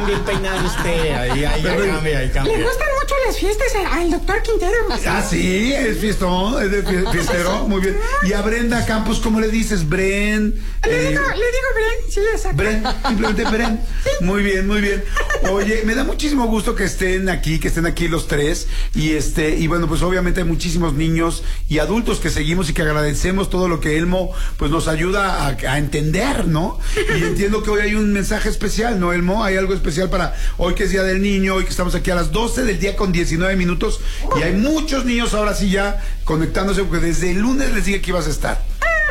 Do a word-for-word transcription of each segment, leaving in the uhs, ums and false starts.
cambia el peinado usted. Ahí, ahí, ahí cambia, ahí cambia. Le gustan mucho las fiestas al doctor Quintero. Ah, sí, es fiestón, es de fiestero, muy bien. Y a Brenda Campos, ¿cómo le dices? Bren. Le eh, digo, le digo Bren, sí, exacto. Bren, simplemente Bren. Muy bien, muy bien. Oye, me da muchísimo gusto que estén aquí, que estén aquí los tres. Y este, y bueno, pues obviamente hay muchísimos niños y adultos que seguimos y que agradecemos todo lo que Elmo pues nos ayuda a, a entender, ¿no? Y entiendo que hoy hay un mensaje especial, ¿no, Elmo? Hay algo especial para hoy que es Día del Niño, hoy que estamos aquí a las doce del día con diecinueve minutos. Y hay muchos niños ahora sí ya conectándose, porque desde el lunes les dije que ibas a estar.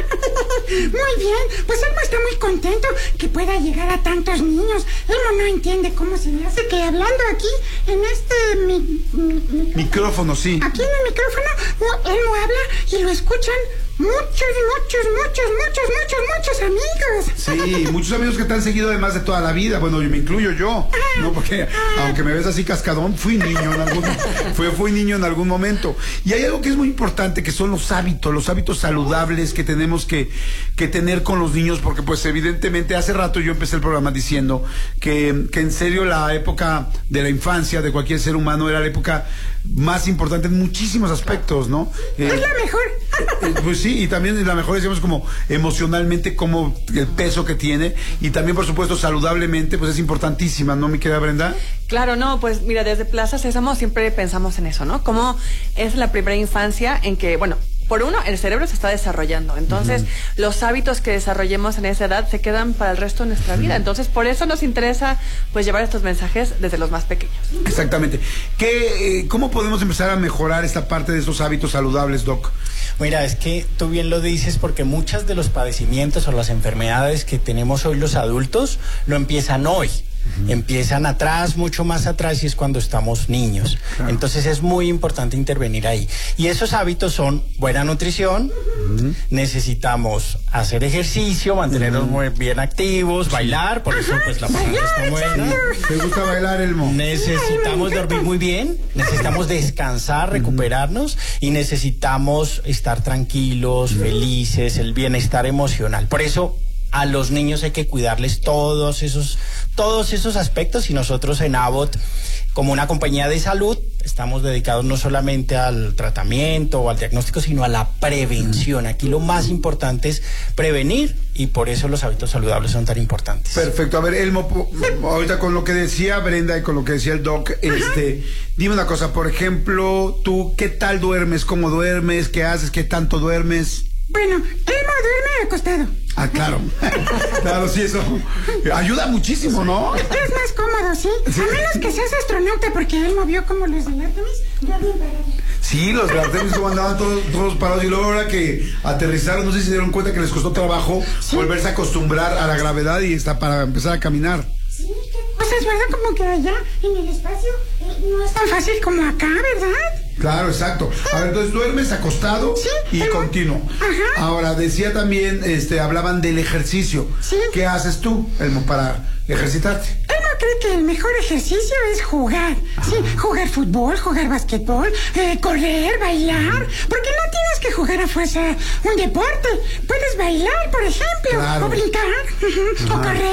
Muy bien, pues Elmo está muy contento que pueda llegar a tantos niños. Elmo no entiende cómo se le hace que hablando aquí en este mi, mi, micrófono, sí. Aquí en el micrófono, Elmo habla y lo escuchan muchos, muchos, muchos, muchos, muchos, muchos amigos. Sí, muchos amigos que te han seguido además de toda la vida. Bueno, yo me incluyo yo, ¿no? Porque aunque me ves así cascadón, fui niño en algún fui, fui niño en algún momento. Y hay algo que es muy importante, que son los hábitos, los hábitos saludables que tenemos que, que tener con los niños, porque pues evidentemente hace rato yo empecé el programa diciendo que, que en serio la época de la infancia de cualquier ser humano era la época más importante en muchísimos aspectos, ¿no? Eh, es la mejor. Eh, pues sí, y también es la mejor, decíamos, como emocionalmente, como el peso que tiene, y también por supuesto saludablemente, pues es importantísima, ¿no, mi querida Brenda? Claro, no, pues mira, desde Plaza Sésamo siempre pensamos en eso, ¿no? Cómo es la primera infancia en que, bueno, por uno, el cerebro se está desarrollando. Entonces, uh-huh. los hábitos que desarrollemos en esa edad se quedan para el resto de nuestra uh-huh. vida. Entonces, por eso nos interesa, pues, llevar estos mensajes desde los más pequeños. Exactamente. ¿Qué, eh, ¿Cómo podemos empezar a mejorar esta parte de estos hábitos saludables, Doc? Mira, es que tú bien lo dices, porque muchas de los padecimientos o las enfermedades que tenemos hoy los adultos lo empiezan hoy. Uh-huh. Empiezan atrás, mucho más atrás, y es cuando estamos niños. Claro. Entonces es muy importante intervenir ahí. Y esos hábitos son buena nutrición, uh-huh. necesitamos hacer ejercicio, mantenernos uh-huh. muy bien activos, sí. bailar, por eso pues la palabra está buena. ¿Te gusta bailar, Elmo? Necesitamos dormir muy bien, necesitamos descansar, recuperarnos, uh-huh. y necesitamos estar tranquilos, uh-huh. felices, el bienestar emocional. Por eso a los niños hay que cuidarles todos esos, todos esos aspectos, y nosotros en Abbott, como una compañía de salud, estamos dedicados no solamente al tratamiento o al diagnóstico, sino a la prevención. Aquí lo más importante es prevenir, y por eso los hábitos saludables son tan importantes. Perfecto. A ver, Elmo, ahorita con lo que decía Brenda y con lo que decía el Doc, este, dime una cosa, por ejemplo, tú, ¿qué tal duermes? ¿Cómo duermes? ¿Qué haces? ¿Qué tanto duermes? Bueno, Elmo duerme acostado. Ah, claro. Claro, sí, eso ayuda muchísimo, ¿no? Es más cómodo, ¿sí? Sí. A menos que seas astronauta, porque él movió como los del Artemis. Ya bien parado. Sí, los del Artemis como andaban todos, todos parados, y luego ahora que aterrizaron, no sé si se dieron cuenta que les costó trabajo ¿sí? volverse a acostumbrar a la gravedad y está para empezar a caminar. Sí, qué cosas, ¿verdad? Como que allá en el espacio eh, no es tan fácil como acá, ¿verdad? Claro, exacto. A ver, entonces duermes acostado sí, y pero... continuo. Ajá. Ahora, decía también, este, hablaban del ejercicio. Sí. ¿Qué haces tú, Elmo, para ejercitarte? Elmo cree que el mejor ejercicio es jugar. Ajá. Sí, jugar fútbol, jugar basquetbol, eh, correr, bailar. Porque no tienes que jugar a fuerza un deporte. Puedes bailar, por ejemplo, claro. o brincar, uh-huh, o correr.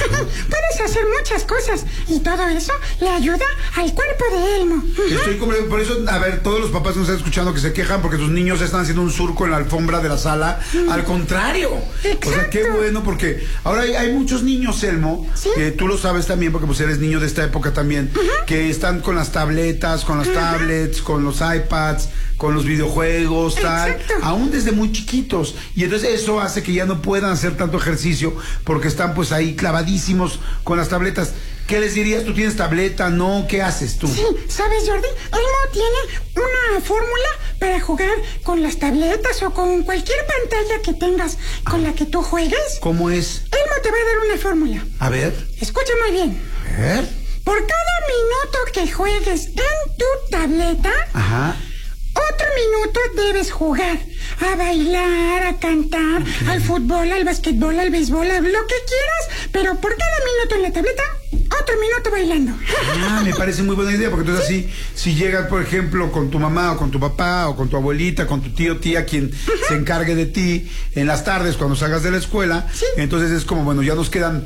Puedes hacer muchas cosas, y todo eso le ayuda al cuerpo de Elmo. Uh-huh. Estoy como, por eso, a ver, todos los papás que nos están escuchando que se quejan porque sus niños están haciendo un surco en la alfombra de la sala. Uh-huh. Al contrario. Exacto. O sea, qué bueno, porque ahora hay, hay muchos niños, Elmo, ¿sí? que tú lo sabes también, porque pues eres niño de esta época también, uh-huh. que están con las tabletas, con las uh-huh. tablets, con los iPads, con los videojuegos, tal, exacto. aún desde muy chiquitos. Y entonces eso hace que ya no puedan hacer tanto ejercicio, porque están pues ahí clavadísimos con las tabletas. ¿Qué les dirías? ¿Tú tienes tableta? ¿No? ¿Qué haces tú? Sí, ¿sabes, Jordi? Elmo tiene una fórmula para jugar con las tabletas o con cualquier pantalla que tengas con la que tú juegues. ¿Cómo es? Elmo te va a dar una fórmula. A ver. Escucha muy bien. A ver. Por cada minuto que juegues en tu tableta, ajá, otro minuto debes jugar a bailar, a cantar, okay, al fútbol, al basquetbol, al béisbol, a lo que quieras, pero por cada minuto en la tableta, otro minuto bailando. Ah, me parece muy buena idea, porque entonces ¿sí? así, si llegas, por ejemplo, con tu mamá o con tu papá o con tu abuelita, con tu tío, tía, quien uh-huh. se encargue de ti en las tardes cuando salgas de la escuela, ¿sí? Entonces es como, bueno, ya nos quedan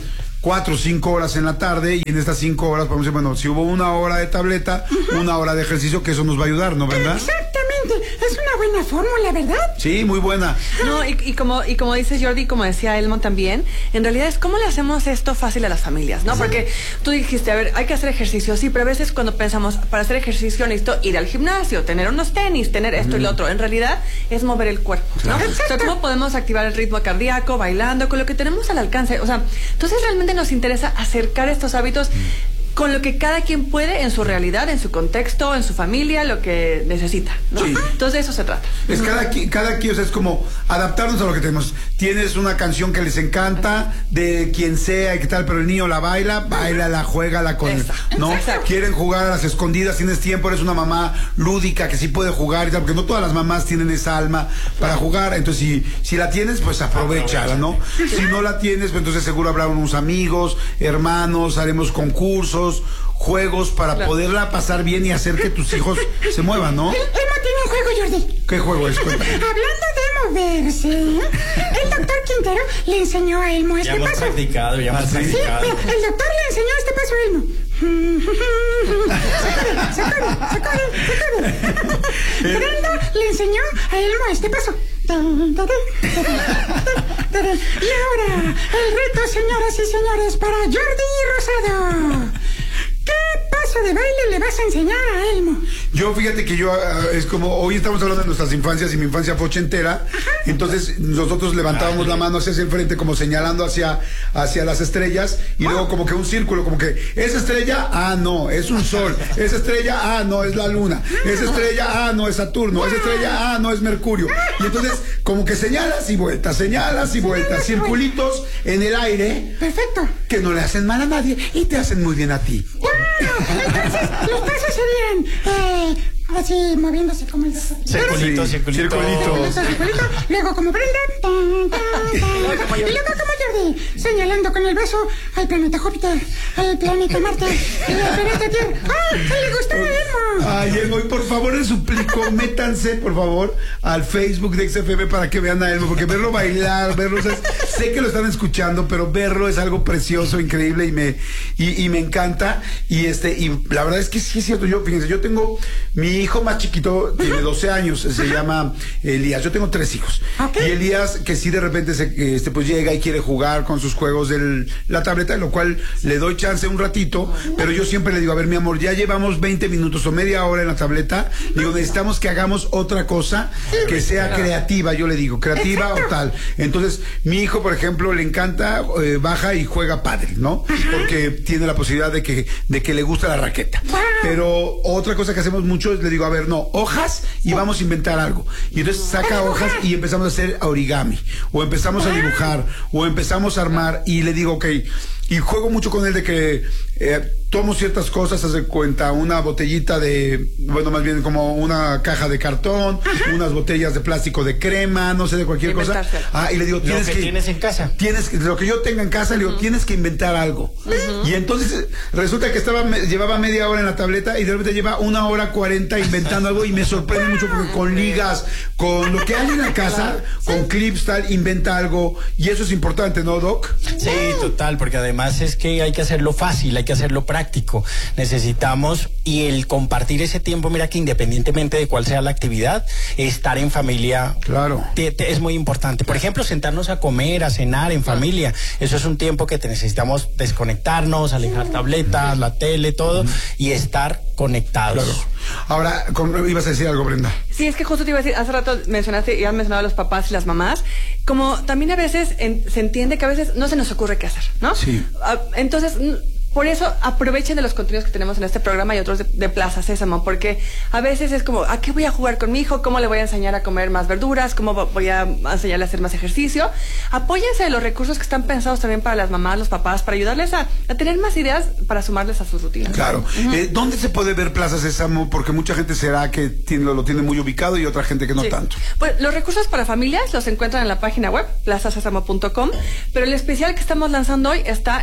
cuatro o cinco horas en la tarde, y en estas cinco horas podemos decir, bueno, si hubo una hora de tableta, uh-huh. una hora de ejercicio, que eso nos va a ayudar, ¿no, verdad? Exactamente, es una buena fórmula, ¿verdad? Sí, muy buena. No, y, y como y como dice Jordi, como decía Elmo también, en realidad es cómo le hacemos esto fácil a las familias, ¿no? Sí. Porque tú dijiste, a ver, hay que hacer ejercicio, sí, pero a veces cuando pensamos, para hacer ejercicio necesito ir al gimnasio, tener unos tenis, tener esto mm. y lo otro, en realidad es mover el cuerpo, ¿no? Claro. O sea, ¿cómo podemos activar el ritmo cardíaco, bailando, con lo que tenemos al alcance? O sea, entonces realmente nos interesa acercar estos hábitos mm. con lo que cada quien puede en su realidad, en su contexto, en su familia, lo que necesita, ¿no? Sí. Entonces de eso se trata. Es cada quien, cada quien, o sea, es como adaptarnos a lo que tenemos. Tienes una canción que les encanta, de quien sea y qué tal, pero el niño la baila, baila, la juega, la con, Exacto. ¿no? Exacto. Quieren jugar a las escondidas, tienes tiempo, eres una mamá lúdica que sí puede jugar y tal, porque no todas las mamás tienen esa alma para jugar. Entonces, si, si la tienes, pues aprovechala, ¿no? Si no la tienes, pues entonces seguro habrá unos amigos, hermanos, haremos concursos, juegos para claro. poderla pasar bien y hacer que tus hijos se muevan, ¿no? Elmo tiene un juego, Jordi. ¿Qué juego es? Cuéntame. Hablando de moverse, el doctor Quintero le enseñó a Elmo este ya hemos paso. Practicado, ya hemos sí, practicado. Mira, el doctor le enseñó este paso a Elmo. Se corre, se corre, se corre. Brenda le enseñó a Elmo este paso. Y ahora, el reto, señoras y señores, para Jordi Rosado. ¿Qué paso de baile le vas a enseñar a Elmo? Yo, fíjate que yo, uh, es como, hoy estamos hablando de nuestras infancias y mi infancia fue ochentera, Ajá. entonces nosotros levantábamos Ay, la mano hacia el frente, como señalando hacia, hacia las estrellas, y wow. luego como que un círculo, como que, ¿esa estrella? Ah, no, es un sol. Esa estrella, ah, no, es la luna. Esa estrella, ah, no, es Saturno. Esa estrella, ah, no, es Mercurio. Y entonces, como que señalas y vueltas, señalas y vueltas, circulitos en el aire. Perfecto. Que no le hacen mal a nadie y te hacen muy bien a ti. Entonces, los pasos serían eh, así, moviéndose como el circulito, circulito, circulito, circulito. Luego como Brenda, tan, tan, tan. Y luego como Jordi, señalando con el beso al planeta Júpiter, al planeta Marte y al planeta Tierra. ¡Ay, le gustó a Elmo! Ay, Elmo, y por favor les suplico, métanse por favor al Facebook de X F M para que vean a Elmo, porque verlo bailar, verlo, o sea, sé que lo están escuchando, pero verlo es algo precioso, increíble, y me y, y me encanta. Y este y la verdad es que sí es cierto. Yo, fíjense, yo tengo mi hijo más chiquito, tiene doce años, se llama Elías. Yo tengo tres hijos. Okay. Y Elías, que sí de repente se, este, pues llega y quiere jugar con sus juegos de la tableta, lo cual le doy chance un ratito, pero yo siempre le digo, a ver, mi amor, ya llevamos veinte minutos o media hora en la tableta, digo, necesitamos que hagamos otra cosa que sea creativa, yo le digo, creativa o tal. Entonces, mi hijo, por ejemplo, le encanta, eh, baja y juega pádel, ¿no? Porque tiene la posibilidad de que, de que le gusta la raqueta. Pero otra cosa que hacemos mucho es, le digo, a ver, no, hojas y vamos a inventar algo. Y entonces saca hojas y empezamos a hacer origami, o empezamos a dibujar, o empezamos a armar, y le digo, ok, y juego mucho con él de que eh, tomo ciertas cosas, hace cuenta, una botellita de, bueno, más bien como una caja de cartón, Ajá. unas botellas de plástico de crema, no sé, de cualquier cosa. Ah, y le digo, tienes lo que, que tienes en casa. Tienes que, lo que yo tenga en casa, uh-huh. le digo, tienes que inventar algo. Uh-huh. Y entonces resulta que estaba, me, llevaba media hora en la tableta y de repente lleva una hora cuarenta inventando algo, y me sorprende mucho porque con ligas, con lo que hay en la casa, con clips, tal, inventa algo, y eso es importante, ¿no, Doc? Sí, total, porque además es que hay que hacerlo fácil, hay que hacerlo práctico. Necesitamos, y el compartir ese tiempo, mira que independientemente de cuál sea la actividad, estar en familia, claro, te, te, es muy importante. Por ejemplo, sentarnos a comer, a cenar en familia, eso es un tiempo que te necesitamos desconectarnos, alejar tabletas, la tele, todo, y estar conectados. Claro. Ahora, con, ibas a decir algo, Brenda. Sí, es que justo te iba a decir, hace rato mencionaste y has mencionado a los papás y las mamás, como también a veces en, se entiende que a veces no se nos ocurre qué hacer, ¿no? Sí. Entonces, por eso aprovechen de los contenidos que tenemos en este programa y otros de, de Plaza Sésamo, porque a veces es como, ¿a qué voy a jugar con mi hijo? ¿Cómo le voy a enseñar a comer más verduras? ¿Cómo voy a enseñarle a hacer más ejercicio? Apóyense de los recursos que están pensados también para las mamás, los papás, para ayudarles a, a tener más ideas para sumarles a sus rutinas. Claro. Uh-huh. eh, ¿Dónde se puede ver Plaza Sésamo? Porque mucha gente será que tiene, lo, lo tiene muy ubicado y otra gente que no sí. tanto. Pues los recursos para familias los encuentran en la página web, plaza sésamo punto com, pero el especial que estamos lanzando hoy está en la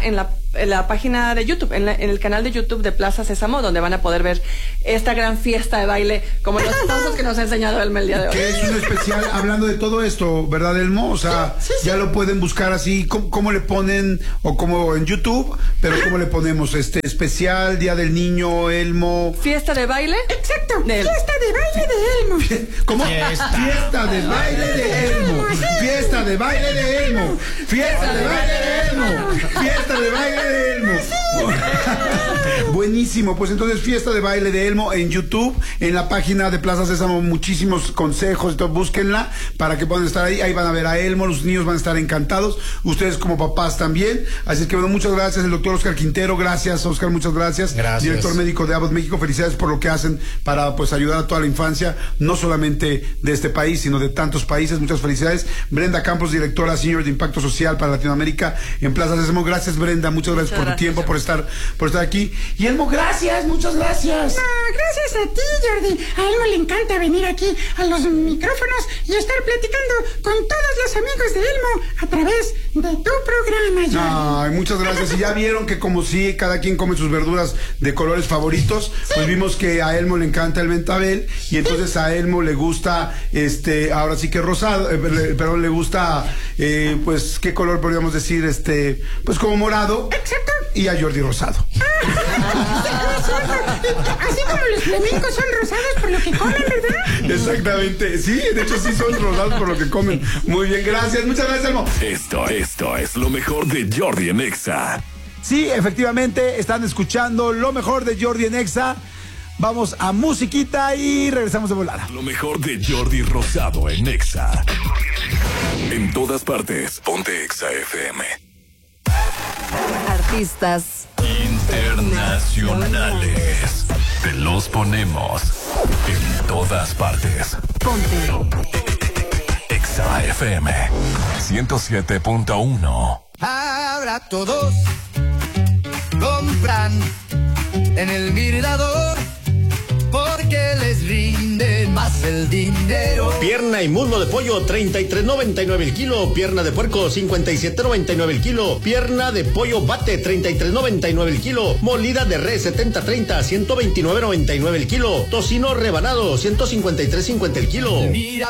en la página de YouTube, en, la, en el canal de YouTube de Plaza Sésamo, donde van a poder ver esta gran fiesta de baile, como los pasos que nos ha enseñado Elmo el día de hoy. Que es un especial hablando de todo esto, ¿verdad, Elmo? O sea, sí, sí, sí. Ya lo pueden buscar así, ¿cómo, cómo le ponen? O como en YouTube, pero ¿cómo le ponemos? Este especial, Día del Niño, Elmo. ¿Fiesta de baile? Exacto, de fiesta de baile de Elmo. ¿Cómo? Fiesta, fiesta de baile de Elmo. Fiesta de baile de Elmo. Fiesta de baile de Elmo. Fiesta de baile de Elmo. Buenísimo, pues entonces fiesta de baile de Elmo en YouTube, en la página de Plaza Sésamo, muchísimos consejos, entonces búsquenla para que puedan estar ahí, ahí van a ver a Elmo, los niños van a estar encantados, ustedes como papás también, así que bueno, muchas gracias, el doctor Oscar Quintero, gracias Oscar, muchas gracias, gracias. Director médico de Abbott México, felicidades por lo que hacen para pues ayudar a toda la infancia, no solamente de este país, sino de tantos países, muchas felicidades. Brenda Campos, directora senior de Impacto Social para Latinoamérica en Plaza Sésamo, gracias Brenda, muchas gracias muchas por gracias. tu tiempo, por estar, por estar aquí. Y Elmo, gracias, muchas gracias. No, gracias a ti, Jordi. A Elmo le encanta venir aquí a los micrófonos y estar platicando con todos los amigos de Elmo a través de tu programa, Jordi. Ay, muchas gracias. Y ya vieron que como si cada quien come sus verduras de colores favoritos, sí. Pues vimos que a Elmo le encanta el ventabel y entonces sí. A Elmo le gusta, este, ahora sí que rosado, eh, pero le gusta, eh, pues, ¿qué color podríamos decir? Este, pues como morado. Exacto. Y a Jordi rosado. Así como los flamencos son rosados por lo que comen, ¿verdad? Exactamente, sí, de hecho sí son rosados por lo que comen. Muy bien, gracias, muchas gracias, Elmo. Esto, esto es lo mejor de Jordi en Exa. Sí, efectivamente, están escuchando lo mejor de Jordi en Exa. Vamos a musiquita y regresamos de volada. Lo mejor de Jordi Rosado en Exa. En todas partes, ponte Exa F M. Artistas internacionales. Te los ponemos en todas partes. Ponte Exa F M ciento siete punto uno. Ahora todos compran en el Mirador porque les rinde más el dinero. Pierna y muslo de pollo treinta y tres noventa y nueve el kilo, pierna de puerco cincuenta y siete noventa y nueve el kilo, pierna de pollo bate treinta y tres noventa y nueve el kilo, molida de res setenta treinta ciento veintinueve noventa y nueve el kilo, tocino rebanado ciento cincuenta y tres cincuenta el kilo.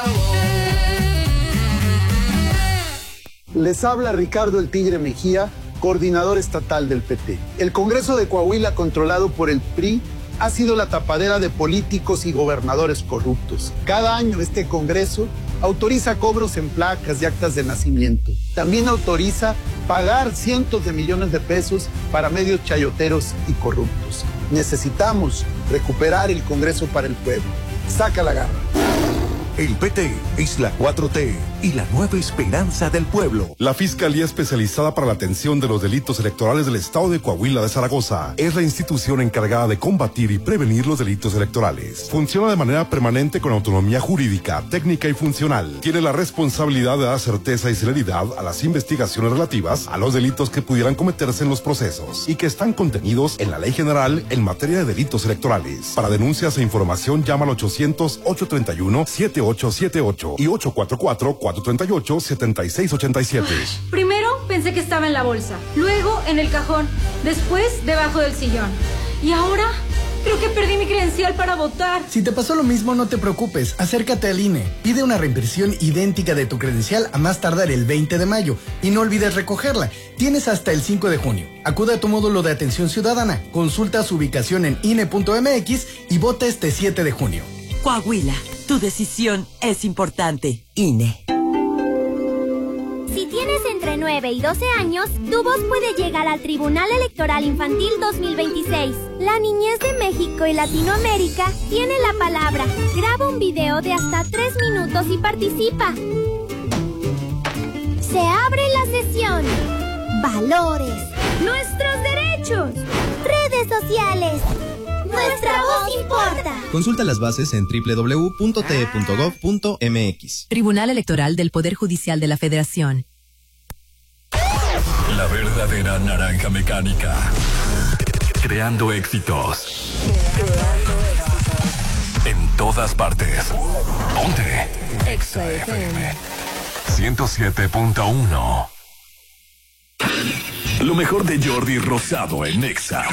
Les habla Ricardo el Tigre Mejía, coordinador estatal del P T. El Congreso de Coahuila, controlado por el P R I, ha sido la tapadera de políticos y gobernadores corruptos. Cada año este Congreso autoriza cobros en placas y actas de nacimiento. También autoriza pagar cientos de millones de pesos para medios chayoteros y corruptos. Necesitamos recuperar el Congreso para el pueblo. Saca la garra. El P T es la cuatro T y la nueva esperanza del pueblo. La Fiscalía Especializada para la Atención de los Delitos Electorales del Estado de Coahuila de Zaragoza es la institución encargada de combatir y prevenir los delitos electorales. Funciona de manera permanente con autonomía jurídica, técnica y funcional. Tiene la responsabilidad de dar certeza y celeridad a las investigaciones relativas a los delitos que pudieran cometerse en los procesos y que están contenidos en la Ley General en materia de delitos electorales. Para denuncias e información llama al ochocientos, ochocientos treinta y uno, setenta y ocho setenta y ocho y ochocientos cuarenta y cuatro, cuatrocientos treinta y ocho, setenta y seis ochenta y siete. Primero pensé que estaba en la bolsa, luego en el cajón, después debajo del sillón. Y ahora creo que perdí mi credencial para votar. Si te pasó lo mismo, no te preocupes. Acércate al I N E. Pide una reimpresión idéntica de tu credencial a más tardar el veinte de mayo. Y no olvides recogerla. Tienes hasta el cinco de junio. Acude a tu módulo de atención ciudadana. Consulta su ubicación en I N E punto M X y vota este siete de junio. Coahuila, tu decisión es importante. I N E. Si tienes entre nueve y doce años, tu voz puede llegar al Tribunal Electoral Infantil dos mil veintiséis. La niñez de México y Latinoamérica tiene la palabra. Graba un video de hasta tres minutos y participa. Se abre la sesión. Valores. Nuestros derechos. Redes sociales. Nuestra voz importa. Consulta las bases en doble u doble u doble u punto t e punto gov punto m x. Tribunal Electoral del Poder Judicial de la Federación. La verdadera naranja mecánica. Creando éxitos. En todas partes. Ponte Exa F M ciento siete punto uno. Lo mejor de Jordi Rosado en Exa.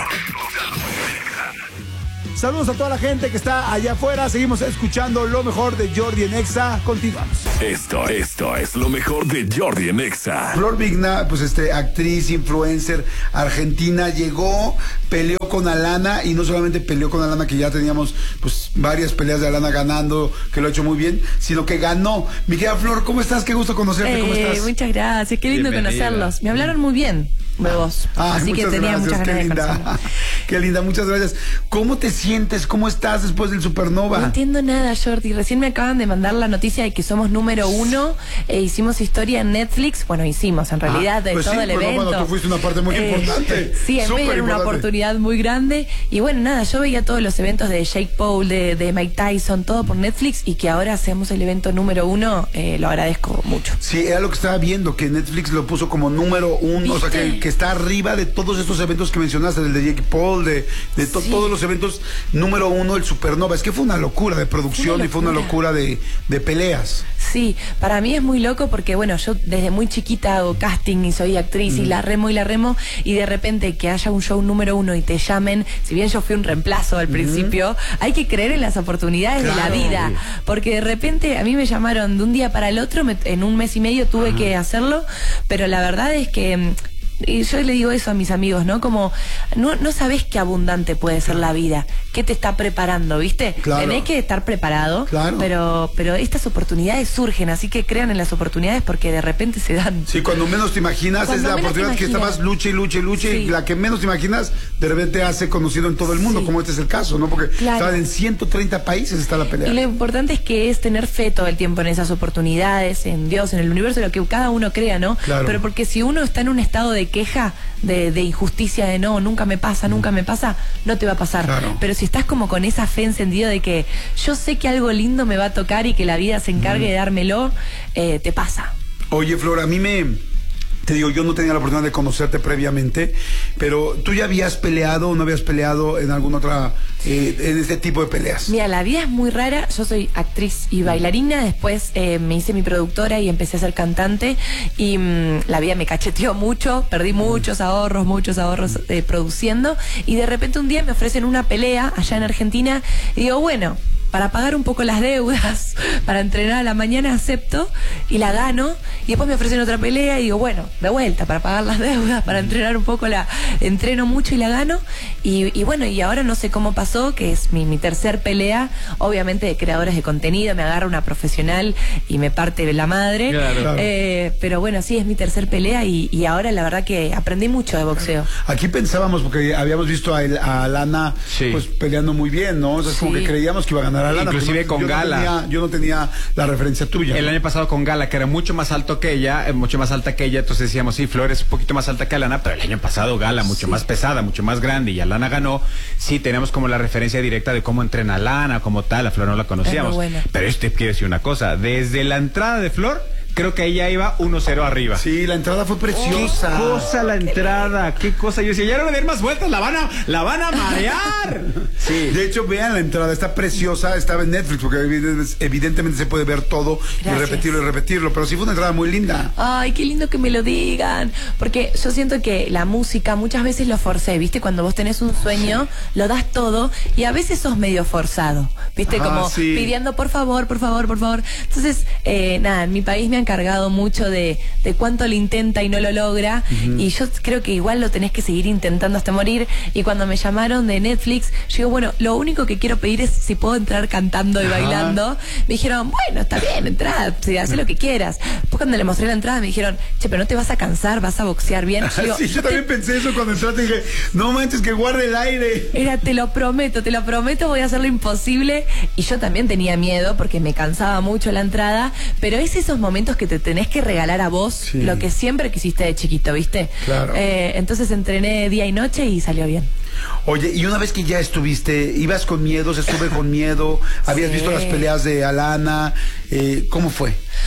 Saludos a toda la gente que está allá afuera. Seguimos escuchando lo mejor de Jordi en Exa. Continuamos. Esto, esto es lo mejor de Jordi en Exa. Flor Vigna, pues este, actriz, influencer, argentina, llegó, peleó con Alana, y no solamente peleó con Alana, que ya teníamos pues varias peleas de Alana ganando, que lo ha hecho muy bien, sino que ganó. Mi querida Flor, ¿cómo estás? Qué gusto conocerte, eh, ¿cómo estás? Muchas gracias, qué lindo Bienvenida. conocerlos. Me hablaron muy bien de vos, Ah, así que tenía gracias, muchas qué ganas de linda. conocerlos. Qué linda, muchas gracias. ¿Cómo te sientes? ¿Cómo estás después del Supernova? No entiendo nada, Jordi. Recién me acaban de mandar la noticia de que somos número uno. Eh, hicimos historia en Netflix. Bueno, hicimos en realidad de pues todo sí, el pues, evento. bueno, tú fuiste una parte muy Eh, importante. Sí, en Súper medio era una importante. oportunidad muy grande. Y bueno, nada, yo veía todos los eventos de Jake Paul, de, de Mike Tyson, todo por Netflix, y que ahora seamos el evento número uno, eh, lo agradezco mucho. Sí, era lo que estaba viendo, que Netflix lo puso como número uno, o sea, que, que está arriba de todos estos eventos que mencionaste, del de Jake Paul, de, de to- Sí. todos los eventos, número uno, el Supernova. Es que fue una locura de producción Una y fue una locura de, de peleas. Sí, para mí es muy loco porque, bueno, yo desde muy chiquita hago casting y soy actriz y la remo y la remo, y de repente que haya un show número uno y te llamen, si bien yo fui un reemplazo al principio, hay que creer en las oportunidades de la Claro. vida, porque de repente a mí me llamaron de un día para el otro, me- en un mes y medio tuve que hacerlo, pero la verdad es que... mm, y yo le digo eso a mis amigos, ¿no? Como, no, no sabés qué abundante puede ser la vida, qué te está preparando, ¿viste? Claro. Tenés que estar preparado, Claro. pero, pero estas oportunidades surgen, así que crean en las oportunidades porque de repente se dan. Sí, cuando menos te imaginas, Cuando es la menos te oportunidad que imaginas. estabas lucha y lucha y lucha, y Sí. la que menos te imaginas, de repente hace conocido en todo el mundo, como este es el caso, ¿no? Porque Claro. estaban en ciento treinta países, está la pelea. Y lo importante es que es tener fe todo el tiempo en esas oportunidades, en Dios, en el universo, lo que cada uno crea, ¿no? Claro. Pero porque si uno está en un estado de queja, de, de injusticia, de no, nunca me pasa, nunca me pasa, no te va a pasar. Claro. Pero si estás como con esa fe encendida de que yo sé que algo lindo me va a tocar y que la vida se encargue de dármelo, eh, te pasa. Oye, Flor, a mí me... Te digo, yo no tenía la oportunidad de conocerte previamente, pero ¿tú ya habías peleado o no habías peleado en alguna otra, eh, en este tipo de peleas? Mira, la vida es muy rara. Yo soy actriz y bailarina. Después eh, me hice mi productora y empecé a ser cantante. Y mm, la vida me cacheteó mucho. Perdí muchos ahorros, muchos ahorros eh, produciendo. Y de repente un día me ofrecen una pelea allá en Argentina. Y digo, bueno, para pagar un poco las deudas, para entrenar a la mañana, acepto y la gano. Y después me ofrecen otra pelea y digo, bueno, de vuelta, para pagar las deudas, para entrenar un poco, la entreno mucho y la gano. Y, y bueno, y ahora no sé cómo pasó, que es mi, mi tercer pelea, obviamente de creadores de contenido, me agarra una profesional y me parte la madre. Claro. Claro. Eh, pero bueno, sí, es mi tercer pelea y, y ahora la verdad que aprendí mucho de boxeo. Aquí pensábamos, porque habíamos visto a, el- a Lana pues peleando muy bien, ¿no? O sea, es como Sí. que creíamos que iba a ganar a Lana. Inclusive pero con yo no Gala. tenía- yo no tenía la referencia tuya. El ¿no? año pasado con Gala, que era mucho más alto que ella, eh, mucho más alta que ella, entonces decíamos, sí, Flor es un poquito más alta que Alana, pero el año pasado Gala, mucho más pesada, mucho más grande, y Alana ganó. Sí, tenemos como la referencia directa de cómo entrena Alana, como tal, a Flor no la conocíamos. Es muy buena. Pero este quiere decir una cosa, desde la entrada de Flor, creo que ella iba uno cero arriba. Sí, la entrada fue preciosa. Qué cosa la entrada, qué cosa. Yo decía, ya no le den más vueltas, la van a, la van a marear. Sí. De hecho, vean la entrada, está preciosa, estaba en Netflix, porque evident- evidentemente se puede ver todo y Gracias. repetirlo y repetirlo, pero sí fue una entrada muy linda. Ay, qué lindo que me lo digan. Porque yo siento que la música muchas veces lo forcé, ¿viste? Cuando vos tenés un sueño, lo das todo y a veces sos medio forzado, ¿viste? Ajá, Como sí. pidiendo por favor, por favor, por favor. Entonces, eh, nada, en mi país me han cargado mucho de, de cuánto lo intenta y no lo logra. Ujú. Y yo creo que igual lo tenés que seguir intentando hasta morir. Y cuando me llamaron de Netflix, yo digo, bueno, lo único que quiero pedir es si puedo entrar cantando y Ajá. bailando. Me dijeron, bueno, está bien, entrá, sí, haz lo que quieras. Después cuando le mostré la entrada me dijeron, che, pero no te vas a cansar, vas a boxear bien. Yo digo, sí, yo también pensé eso cuando entraste y dije, no manches, que guarde el aire. Era, te lo prometo, te lo prometo, voy a hacer lo imposible. Y yo también tenía miedo porque me cansaba mucho la entrada, pero es esos momentos que te tenés que regalar a vos Sí. lo que siempre quisiste de chiquito, ¿viste? Claro. Eh, entonces entrené día y noche y salió bien. Oye, y una vez que ya estuviste, ibas con miedo, se estuve con miedo, habías Sí. visto las peleas de Alana, eh, ¿cómo fue?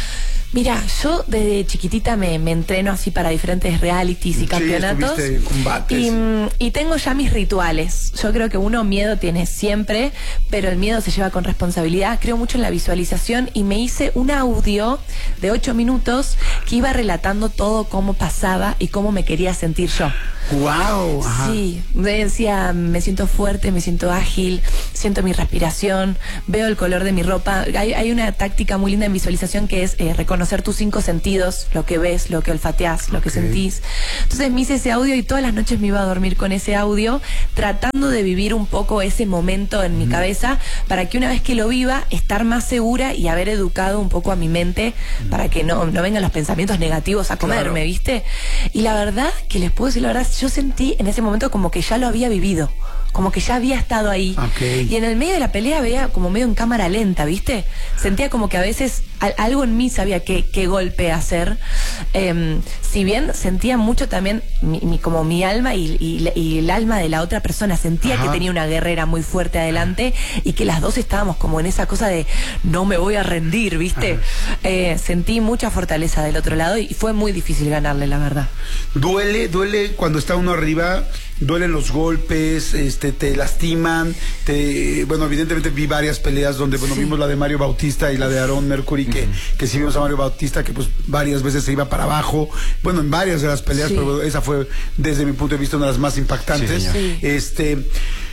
Mira, yo desde chiquitita me, me entreno así para diferentes realities y Sí, campeonatos. estuviste en combates. Y, mm, y tengo ya mis rituales. Yo creo que uno miedo tiene siempre, pero el miedo se lleva con responsabilidad. Creo mucho en la visualización y me hice un audio de ocho minutos que iba relatando todo cómo pasaba y cómo me quería sentir yo. Wow. Sí, me decía, me siento fuerte, me siento ágil, siento mi respiración, veo el color de mi ropa. Hay, hay una táctica muy linda en visualización que es eh, reconocer tus cinco sentidos, lo que ves, lo que olfateás, lo que sentís. Entonces me hice ese audio y todas las noches me iba a dormir con ese audio, tratando de vivir un poco ese momento en mi cabeza, para que una vez que lo viva, estar más segura y haber educado un poco a mi mente para que no, no vengan los pensamientos negativos a comerme, Claro. ¿viste? Y la verdad, que les puedo decir la verdad, yo sentí en ese momento como que ya lo había vivido, como que ya había estado ahí. Okay. Y en el medio de la pelea veía como medio en cámara lenta, ¿viste? Sentía como que a veces al- algo en mí sabía qué, qué golpe hacer. Eh, si bien sentía mucho también mi, mi- como mi alma y, y- y el alma de la otra persona, sentía Ajá. que tenía una guerrera muy fuerte adelante y que las dos estábamos como en esa cosa de no me voy a rendir, ¿viste? Eh, sentí mucha fortaleza del otro lado y fue muy difícil ganarle, la verdad. Duele, duele cuando está uno arriba, duelen los golpes, este, te lastiman, te, bueno, evidentemente vi varias peleas donde, bueno, vimos la de Mario Bautista y la de Aaron Mercury, que, que sí vimos a Mario Bautista, que pues varias veces se iba para abajo, bueno, en varias de las peleas, Sí. pero bueno, esa fue, desde mi punto de vista, una de las más impactantes. Sí, señor. Sí. Este,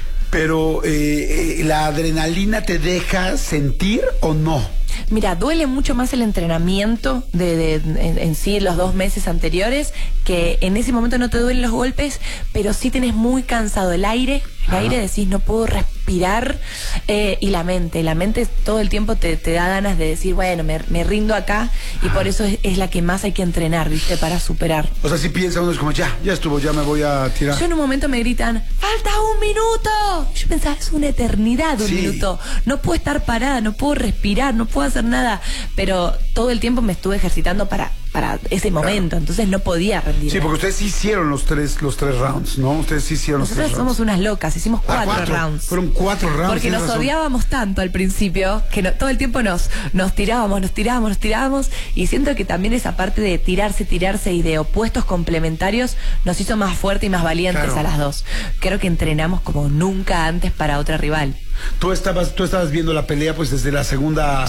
pero, eh, eh, ¿la adrenalina te deja sentir o no? Mira, duele mucho más el entrenamiento de, de- en, en sí los dos meses anteriores, que en ese momento no te duelen los golpes, pero sí tenés muy cansado el aire, el Ajá. aire decís no puedo respirar, eh, y la mente, la mente todo el tiempo te, te da ganas de decir, bueno, me, me rindo acá, y por eso es, es la que más hay que entrenar, ¿viste? Para superar. O sea, si piensa uno es como, ya, ya estuvo, ya me voy a tirar. Yo en un momento me gritan, ¡falta un minuto! Yo pensaba, es una eternidad un Sí. minuto. No puedo estar parada, no puedo respirar, no puedo hacer nada. Pero todo el tiempo me estuve ejercitando para, para ese momento, entonces no podía rendirme. Sí, porque ustedes sí hicieron los tres, los tres rounds, ¿no? Ustedes sí hicieron los Nosotros tres somos rounds. unas locas, hicimos Ah, cuatro, cuatro. rounds. Fueron cuatro rounds. Porque tienes nos razón. odiábamos tanto al principio que no- todo el tiempo nos, nos tirábamos, nos tirábamos, nos tirábamos. Y siento que también esa parte de tirarse, tirarse y de opuestos complementarios nos hizo más fuerte y más valientes Claro. a las dos. Creo que entrenamos como nunca antes para otra rival. Tú estabas, tú estabas viendo la pelea pues desde la segunda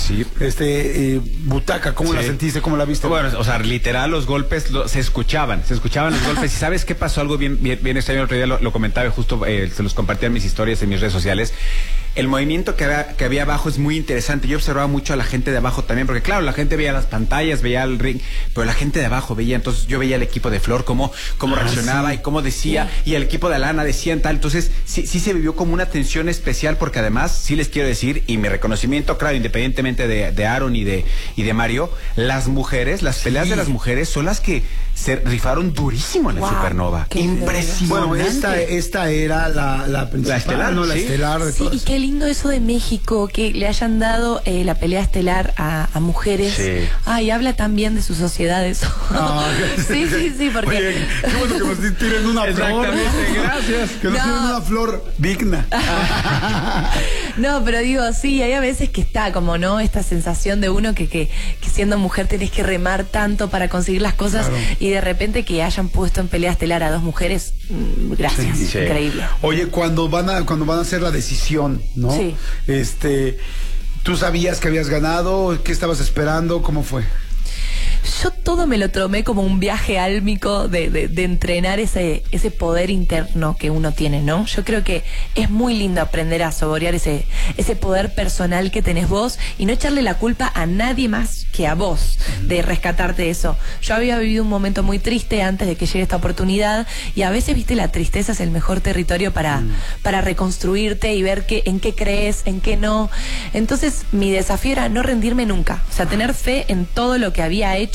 este eh, butaca, ¿cómo la Sí. sentiste? ¿Cómo la viste? Bueno, o sea, literal los golpes lo- se escuchaban, se escuchaban los golpes. ¿Y sabes qué pasó? Algo bien, bien, bien extraño. El otro día lo, lo comentaba y justo eh, se los compartía en mis historias, en mis redes sociales. El movimiento que había, que había abajo es muy interesante. Yo observaba mucho a la gente de abajo también, porque claro, la gente veía las pantallas, veía el ring, pero la gente de abajo veía, entonces yo veía el equipo de Flor, cómo, cómo Ah, reaccionaba sí. y cómo decía, y el equipo de Alana decía en tal. Entonces sí, sí se vivió como una tensión especial, porque además, sí les quiero decir, y mi reconocimiento, claro, independientemente de, de Aaron y de, y de Mario, las mujeres, las peleas de las mujeres son las que se rifaron durísimo en el Wow, Supernova. Impresionante. Bueno, esta, esta era la, la principal, La estelar, ¿no? La sí. estelar de Sí, todas. y qué lindo eso de México, que le hayan dado eh, la pelea estelar a, a mujeres. Sí. Ay, habla también de su sociedad eso. sí, sí, sí, porque... Oye, qué bueno que nos tiren una flor. Exactamente, gracias. Que nos No. tiren una flor digna. No, pero digo, sí, hay a veces que está como, ¿no? Esta sensación de uno que, que, que siendo mujer tenés que remar tanto para conseguir las cosas, Claro. y de repente que hayan puesto en pelea estelar a dos mujeres, mm, gracias, Sí, sí. increíble. Oye, cuando van a cuando van a hacer la decisión, ¿no? Sí. Este, ¿tú sabías que habías ganado? ¿Qué estabas esperando? ¿Cómo fue? Yo todo me lo tomé como un viaje álmico de, de, de entrenar ese, ese poder interno que uno tiene, ¿no? Yo creo que es muy lindo aprender a saborear ese, ese poder personal que tenés vos y no echarle la culpa a nadie más que a vos de rescatarte de eso. Yo había vivido un momento muy triste antes de que llegue esta oportunidad, y a veces, viste, la tristeza es el mejor territorio para, para reconstruirte y ver qué, en qué crees, en qué no. Entonces mi desafío era no rendirme nunca, o sea, tener fe en todo lo que había hecho,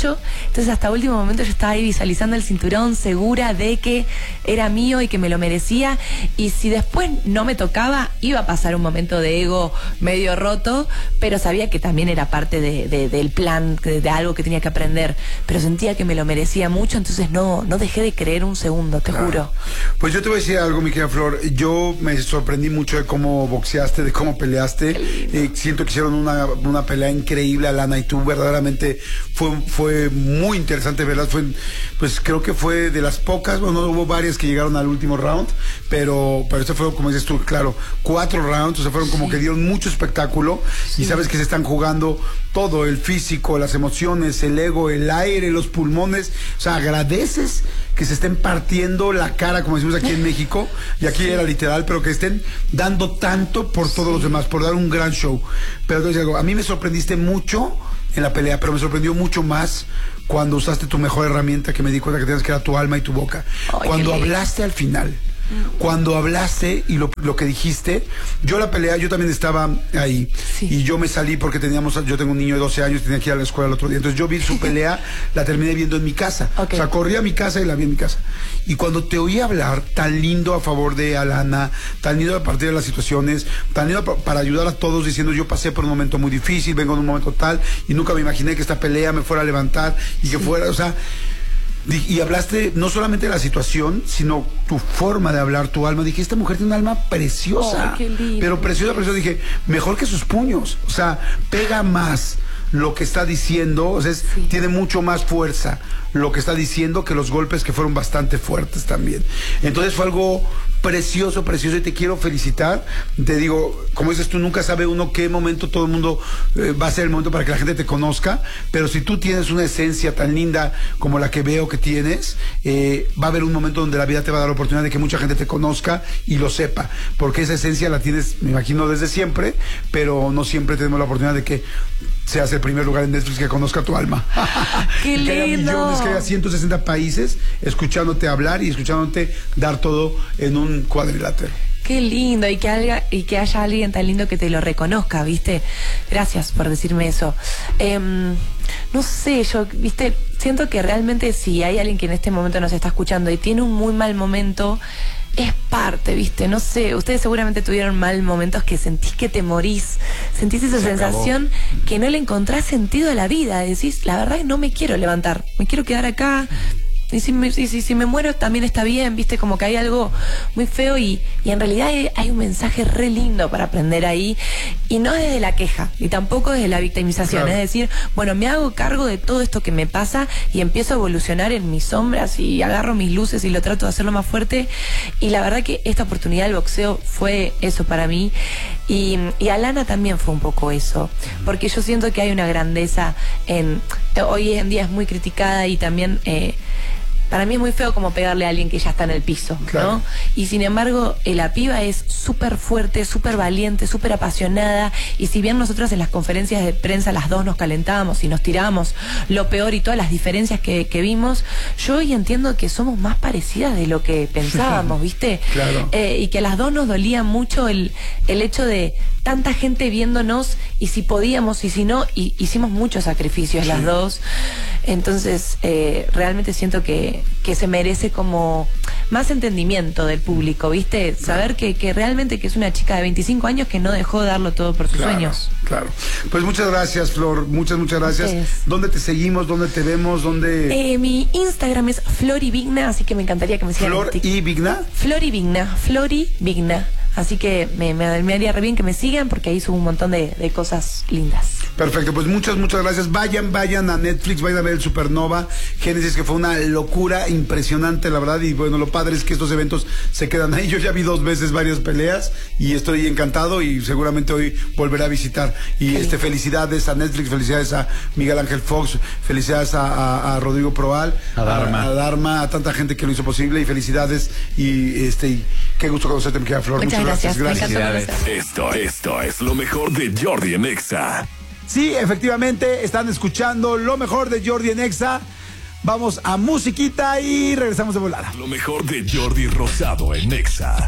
Entonces hasta último momento yo estaba ahí visualizando el cinturón, segura de que era mío y que me lo merecía. Y si después no me tocaba, iba a pasar un momento de ego medio roto, pero sabía que también era parte de, de, del plan, de, de algo que tenía que aprender. Pero sentía que me lo merecía mucho, entonces no, no dejé de creer un segundo, te Claro. juro. Pues yo te voy a decir algo, mi querida Flor. Yo me sorprendí mucho de cómo boxeaste, de cómo peleaste. Eh, siento que hicieron una, una pelea increíble, Alana y tú. Verdaderamente fue, fue muy interesante verlas. Fue, pues creo que fue de las pocas, bueno, hubo varias que llegaron al último round, pero, pero esto fue, como dices tú, claro, cuatro rounds, o sea, fueron como que dieron mucho espectáculo. Y sabes que se están jugando todo, el físico, las emociones, el ego, el aire, los pulmones. O sea, agradeces que se estén partiendo la cara, como decimos aquí en México, y aquí era literal, pero que estén dando tanto por todos los demás, por dar un gran show. Pero te voy a decir algo, a mí me sorprendiste mucho en la pelea, pero me sorprendió mucho más cuando usaste tu mejor herramienta, que me di cuenta que tenías, que era tu alma y tu boca. Ay, Cuando qué lindo. hablaste al final, cuando hablaste y lo, lo que dijiste, yo la pelea, yo también estaba ahí, y yo me salí porque teníamos, yo tengo un niño de doce años, tenía que ir a la escuela el otro día, entonces yo vi su pelea, la terminé viendo en mi casa, o sea, corrí a mi casa y la vi en mi casa, y cuando te oí hablar tan lindo a favor de Alana, tan lindo a partir de las situaciones, tan lindo pa- para ayudar a todos, diciendo yo pasé por un momento muy difícil, vengo de un momento tal, y nunca me imaginé que esta pelea me fuera a levantar, y que fuera, o sea, Di- y hablaste no solamente de la situación, sino tu forma de hablar, tu alma. Dije, esta mujer tiene un alma preciosa. Ay, qué lindo. Pero preciosa, preciosa. Dije, mejor que sus puños. O sea, pega más lo que está diciendo. O sea, es- tiene mucho más fuerza lo que está diciendo que los golpes, que fueron bastante fuertes también. Entonces fue algo precioso, precioso, y te quiero felicitar. Te digo, como dices tú, nunca sabe uno qué momento todo el mundo eh, va a ser el momento para que la gente te conozca, pero si tú tienes una esencia tan linda como la que veo que tienes, eh, va a haber un momento donde la vida te va a dar la oportunidad de que mucha gente te conozca y lo sepa, porque esa esencia la tienes, me imagino, desde siempre, pero no siempre tenemos la oportunidad de que seas el primer lugar en Netflix que conozca tu alma. ¡Qué Y que haya lindo! millones, que haya ciento sesenta países escuchándote hablar y escuchándote dar todo en un cuadrilátero. Qué lindo, y que, haya, y que haya alguien tan lindo que te lo reconozca, ¿viste? Gracias por decirme eso. Em, no sé, yo, ¿viste? Siento que realmente si hay alguien que en este momento nos está escuchando y tiene un muy mal momento, es parte, ¿viste? No sé, ustedes seguramente tuvieron mal momentos que sentís que te morís, sentís esa Se sensación que no le encontrás sentido a la vida, decís, la verdad es que no me quiero levantar, me quiero quedar acá. Y si me, si, si, si me muero también está bien, viste, como que hay algo muy feo y, y en realidad hay, hay un mensaje re lindo para aprender ahí, y no desde la queja y tampoco desde la victimización, Claro. es decir, bueno, me hago cargo de todo esto que me pasa y empiezo a evolucionar en mis sombras y agarro mis luces y lo trato de hacerlo más fuerte, y la verdad que esta oportunidad del boxeo fue eso para mí, y, y Alana también fue un poco eso, porque yo siento que hay una grandeza en, hoy en día es muy criticada y también eh, para mí es muy feo como pegarle a alguien que ya está en el piso, Claro. ¿no? Y sin embargo, eh, la piba es súper fuerte, súper valiente, súper apasionada, y si bien nosotros en las conferencias de prensa las dos nos calentábamos y nos tirábamos lo peor y todas las diferencias que, que vimos, yo hoy entiendo que somos más parecidas de lo que pensábamos, ¿viste? Claro. Eh, y que a las dos nos dolía mucho el, el hecho de tanta gente viéndonos, y si podíamos y si no, y hicimos muchos sacrificios las dos. Entonces, eh, realmente siento que, que se merece como más entendimiento del público, ¿viste? Saber que, que realmente que es una chica de veinticinco años que no dejó de darlo todo por sus Claro, sueños. Claro. Pues muchas gracias, Flor. Muchas, muchas gracias. Ustedes. ¿Dónde te seguimos? ¿Dónde te vemos? ¿Dónde? Eh, mi Instagram es Florivigna, así que me encantaría que me sigan. ¿Flor en Tik- y Vigna? Florivigna, Florivigna. Así que me, me, me haría re bien que me sigan porque ahí subo un montón de, de cosas lindas. Perfecto, pues muchas, muchas gracias. Vayan, vayan a Netflix, vayan a ver el Supernova Génesis, que fue una locura impresionante, la verdad. Y bueno, lo padre es que estos eventos se quedan ahí. Yo ya vi dos veces varias peleas y estoy encantado, y seguramente hoy volveré a visitar. Y este felicidades a Netflix, felicidades a Miguel Ángel Fox, felicidades a, a, a Rodrigo Proal, A Dharma. a, a Dharma, a tanta gente que lo hizo posible, y felicidades. Y este y qué gusto conocerte, mi querida Flor. Muchas gracias, me encantó conocer. Esto, esto es lo mejor de Jordi en Exa. Sí, efectivamente, están escuchando lo mejor de Jordi en Exa. Vamos a musiquita y regresamos de volada. Lo mejor de Jordi Rosado en Exa.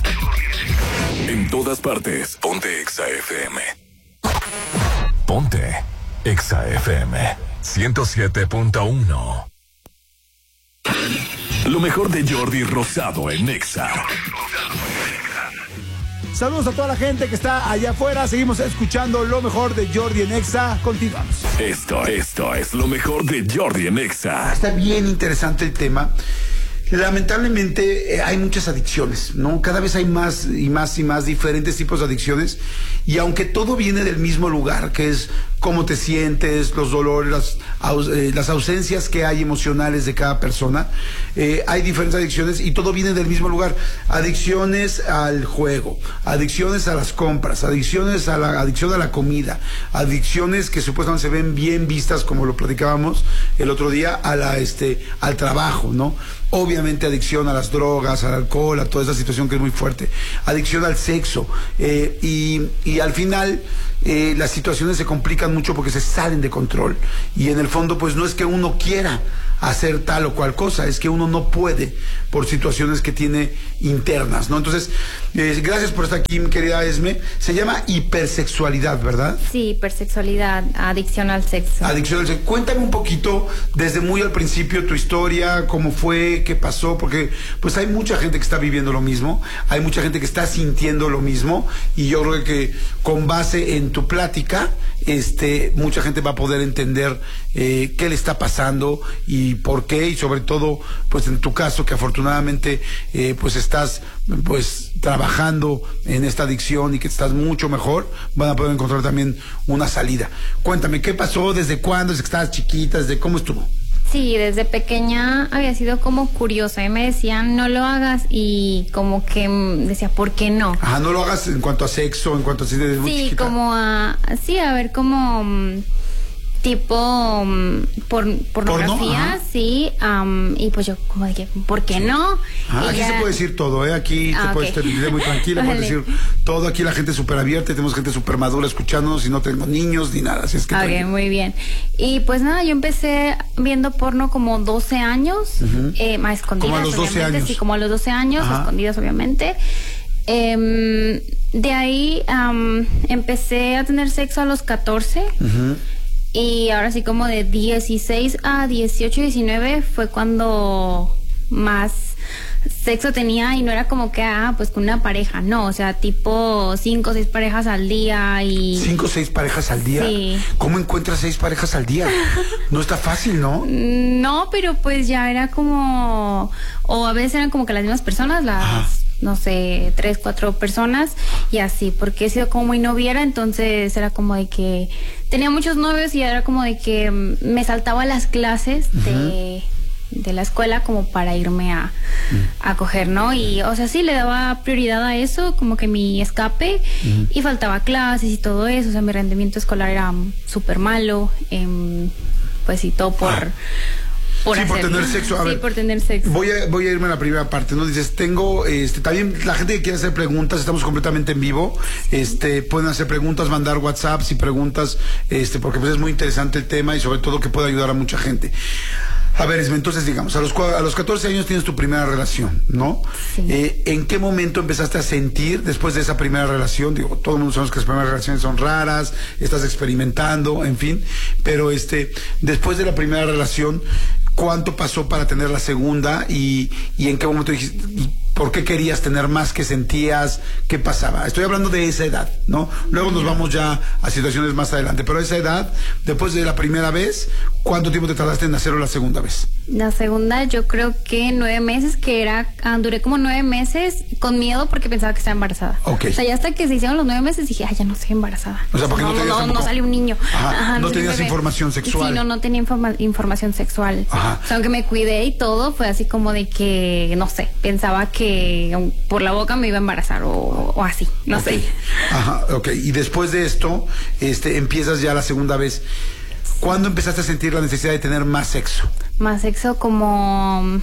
En todas partes, ponte Exa F M. Ponte Exa F M. ciento siete punto uno. Lo mejor de Jordi Rosado en Nexa. Saludos a toda la gente que está allá afuera. Seguimos escuchando lo mejor de Jordi en Nexa. Continuamos. Esto, esto es lo mejor de Jordi en Nexa. Está bien interesante el tema. Lamentablemente eh, hay muchas adicciones, ¿no? Cada vez hay más y más y más diferentes tipos de adicciones, y aunque todo viene del mismo lugar, que es cómo te sientes, los dolores, las, aus, eh, las ausencias que hay emocionales de cada persona, eh, hay diferentes adicciones y todo viene del mismo lugar. Adicciones al juego, adicciones a las compras, adicciones a la adicción a la comida, adicciones que supuestamente se ven bien vistas, como lo platicábamos el otro día, a la este al trabajo, ¿no? Obviamente adicción a las drogas, al alcohol, a toda esa situación que es muy fuerte. Adicción al sexo. Eh, y, y al final eh, las situaciones se complican mucho porque se salen de control. Y en el fondo pues no es que uno quiera hacer tal o cual cosa, es que uno no puede por situaciones que tiene internas, ¿no? Entonces, eh, gracias por estar aquí, mi querida Esme. Se llama hipersexualidad, ¿verdad? Sí, hipersexualidad, adicción al sexo. Adicción al sexo. Cuéntame un poquito, desde muy al principio, tu historia, cómo fue, qué pasó, porque pues hay mucha gente que está viviendo lo mismo, hay mucha gente que está sintiendo lo mismo, y yo creo que con base en tu plática, este, mucha gente va a poder entender eh, qué le está pasando y por qué, y sobre todo, pues en tu caso, que afortunadamente eh, pues estás pues trabajando en esta adicción y que estás mucho mejor, van a poder encontrar también una salida. Cuéntame, ¿qué pasó? ¿Desde cuándo? ¿Desde que estabas chiquita? ¿Desde cómo estuvo? Sí, desde pequeña había sido como curiosa y me decían no lo hagas, y como que decía, ¿por qué no? Ajá, no lo hagas en cuanto a sexo, en cuanto a así desde muy Sí, chiquita. como a, sí, a ver como um, tipo um, por, pornografía, sí, um, y pues yo como de que, ¿por qué no? Ah, Y aquí ya- se puede decir todo, ¿eh? Aquí Ah, te puedes ok. estar muy tranquila, puedes Vale. decir todo. Aquí la gente es súper abierta, tenemos gente súper madura escuchándonos y no tengo niños ni nada, así es que... Ok, tranquila. muy bien. Y pues nada, yo empecé viendo porno como doce años, Ujú. eh, más escondidas. Como a los doce obviamente, años. Sí, como a los doce años, Ajá. escondidas, obviamente. Em, de ahí am, empecé a tener sexo a los catorce. Ujú. Y ahora sí, como de dieciséis a dieciocho, diecinueve fue cuando más sexo tenía, y no era como que, ah, pues con una pareja, no, o sea, tipo cinco o seis parejas al día y... ¿Cinco o seis parejas al día? Sí. ¿Cómo encuentras seis parejas al día? No está fácil, ¿no? No, pero pues ya era como, o a veces eran como que las mismas personas, las, Ajá. no sé, tres, cuatro personas, y así, porque he sido como muy noviera, entonces era como de que tenía muchos novios y era como de que mm, me saltaba las clases de, de la escuela como para irme a, a coger, ¿no? Y, o sea, sí, le daba prioridad a eso, como que mi escape, Ujú. y faltaba clases y todo eso, o sea, mi rendimiento escolar era mm, súper malo, em, pues y todo por... Sí, por hacerlo. tener sexo. A Sí, ver, por tener sexo. Voy a, voy a irme a la primera parte, ¿no? Dices, tengo, este, también la gente que quiere hacer preguntas, estamos completamente en vivo, este, pueden hacer preguntas, mandar WhatsApps y preguntas, este, porque pues es muy interesante el tema y sobre todo que puede ayudar a mucha gente. A ver, Esme, entonces digamos, a los, cua- a los catorce años tienes tu primera relación, ¿no? Eh, ¿En qué momento empezaste a sentir después de esa primera relación? Digo, todo el mundo sabemos que las primeras relaciones son raras, estás experimentando, en fin, pero este, después de la primera relación, ¿cuánto pasó para tener la segunda y, y en qué momento dijiste, y por qué querías tener más, qué sentías, qué pasaba? Estoy hablando de esa edad, ¿no? Luego nos vamos ya a situaciones más adelante, pero esa edad, después de la primera vez, ¿cuánto tiempo te tardaste en hacerlo la segunda vez? La segunda, yo creo que nueve meses, que era, ah, duré como nueve meses con miedo porque pensaba que estaba embarazada. Ok. O sea, ya hasta que se hicieron los nueve meses dije, ah, ya no estoy embarazada. O sea, porque no no, tenías no, no, tampoco- salió un niño. Ajá, no salió un tenías bebé. información sexual. Sí, no, no tenía informa- información sexual. Ajá. O sea, aunque me cuidé y todo, fue así como de que, no sé, pensaba que um, por la boca me iba a embarazar o, o así, no Ok. sé. Ajá, ok. Y después de esto, este, empiezas ya la segunda vez. ¿Cuándo empezaste a sentir la necesidad de tener más sexo? Más sexo como,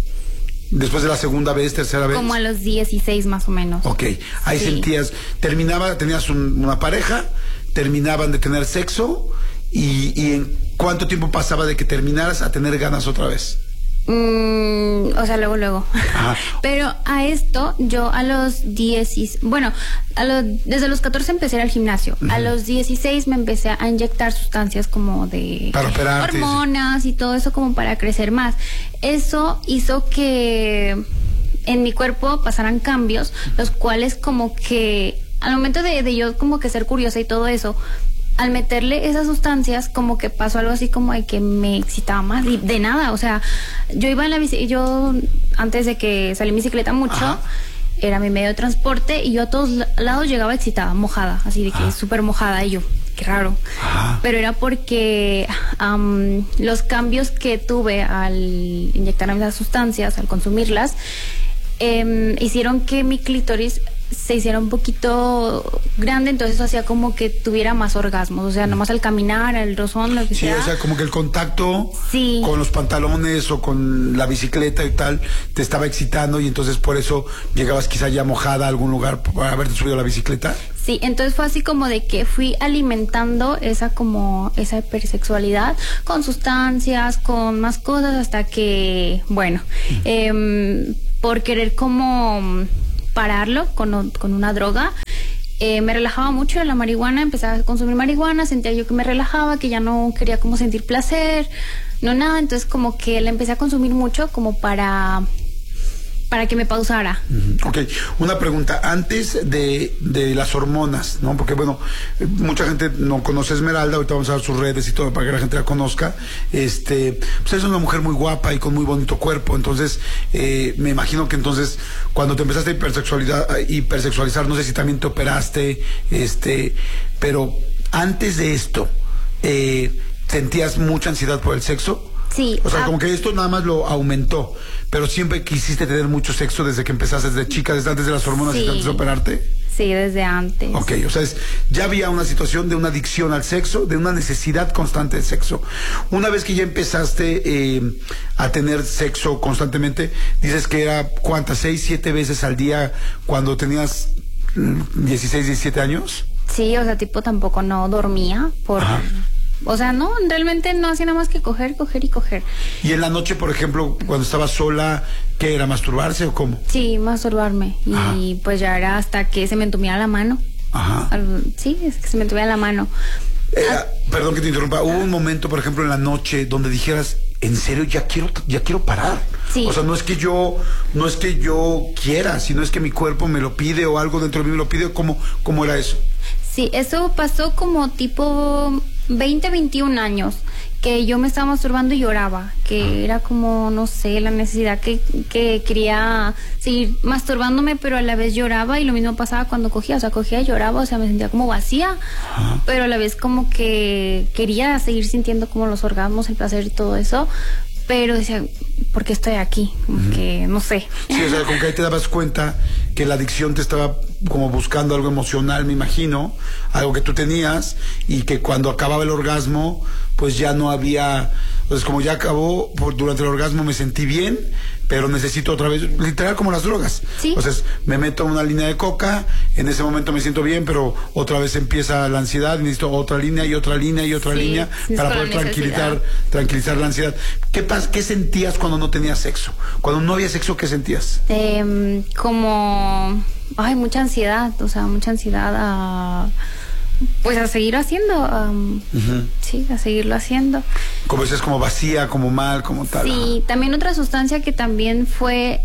Después de la segunda vez, tercera vez. como a los dieciséis más o menos. Ok, ahí Sí. sentías, terminaba, tenías un- una pareja, terminaban de tener sexo y, y en cuánto tiempo pasaba de que terminaras a tener ganas otra vez. Mm, o sea, luego, luego. Pero a esto, yo a los diez, bueno, a los, desde los catorce empecé a ir al gimnasio. Uh-huh. A los dieciséis me empecé a inyectar sustancias como de para operarte, hormonas y todo eso como para crecer más. Eso hizo que en mi cuerpo pasaran cambios, los cuales como que al momento de, de yo como que ser curiosa y todo eso, al meterle esas sustancias, como que pasó algo así como de que me excitaba más, y de nada, o sea, yo iba en la bici, yo antes de que salí en bicicleta mucho, ajá, era mi medio de transporte y yo a todos lados llegaba excitada, mojada, así de que súper mojada, y yo, qué raro, ajá, pero era porque um, los cambios que tuve al inyectarme esas sustancias, al consumirlas, eh, hicieron que mi clítoris se hiciera un poquito grande, entonces eso hacía como que tuviera más orgasmos, o sea, nomás al caminar, el rozón, lo que sí, sea. Sí, o sea, como que el contacto sí. con los pantalones o con la bicicleta y tal, te estaba excitando y entonces por eso llegabas quizá ya mojada a algún lugar para haberte subido a la bicicleta. Sí, entonces fue así como de que fui alimentando esa como, esa hipersexualidad con sustancias, con más cosas, hasta que, bueno, mm. eh, por querer como pararlo con, con una droga, eh, me relajaba mucho la marihuana, empecé a consumir marihuana, sentía yo que me relajaba, que ya no quería como sentir placer, no nada, entonces como que la empecé a consumir mucho como para para que me pausara. Uh-huh. Ok, una pregunta, antes de, de las hormonas, ¿no? Porque bueno, mucha gente no conoce a Esmeralda, ahorita vamos a ver sus redes y todo para que la gente la conozca. Este, pues es una mujer muy guapa y con muy bonito cuerpo, entonces eh, me imagino que entonces cuando te empezaste a hipersexualidad, a hipersexualizar, no sé si también te operaste, este, pero antes de esto, eh, ¿sentías mucha ansiedad por el sexo? Sí. O sea, ah, como que esto nada más lo aumentó, pero siempre quisiste tener mucho sexo desde que empezaste, desde chica, desde antes de las hormonas sí. y antes de operarte. Sí, desde antes. Ok, o sea, es, ya había una situación de una adicción al sexo, de una necesidad constante de sexo. Una vez que ya empezaste eh, a tener sexo constantemente, dices que era, ¿cuántas? ¿Seis, siete veces al día cuando tenías dieciséis, diecisiete años? Sí, o sea, tipo tampoco no dormía por... Ajá. O sea, no, realmente no hacía nada más que coger, coger y coger. ¿Y en la noche, por ejemplo, cuando estabas sola, qué era, masturbarse o cómo? Sí, masturbarme. Y ajá, pues ya era hasta que se me entumiera la mano. Ajá. Sí, es que se me entumiera la mano. Eh, ah, perdón que te interrumpa. Hubo un momento, por ejemplo, en la noche donde dijeras, en serio, ya quiero, ya quiero parar. Sí. O sea, no es que yo, no es que yo quiera, sino es que mi cuerpo me lo pide o algo dentro de mí me lo pide. ¿Cómo, cómo era eso? Sí, eso pasó como tipo veinte, veintiún años, que yo me estaba masturbando y lloraba, que era como, no sé, la necesidad que, que quería seguir masturbándome, pero a la vez lloraba, y lo mismo pasaba cuando cogía, o sea, cogía y lloraba, o sea, me sentía como vacía, ajá, pero a la vez como que quería seguir sintiendo como los orgasmos, el placer y todo eso, pero decía, ¿por qué estoy aquí? Como uh-huh, que, no sé. Sí, o sea, como que ahí te dabas cuenta que la adicción te estaba como buscando algo emocional, me imagino, algo que tú tenías, y que cuando acababa el orgasmo, pues ya no había, pues como ya acabó, por, durante el orgasmo me sentí bien, pero necesito otra vez, literal como las drogas. ¿Sí? Entonces me meto una línea de coca, en ese momento me siento bien, pero otra vez empieza la ansiedad, y necesito otra línea y otra línea y otra sí, línea para poder tranquilizar, tranquilizar la ansiedad. ¿Qué pas, qué sentías cuando no tenías sexo? Cuando no había sexo, ¿qué sentías? Eh, como, ay, mucha ansiedad, o sea, mucha ansiedad a... Pues a seguir haciendo, um, uh-huh, sí, a seguirlo haciendo. Como dices, como vacía, como mal, como tal. Sí, también otra sustancia que también fue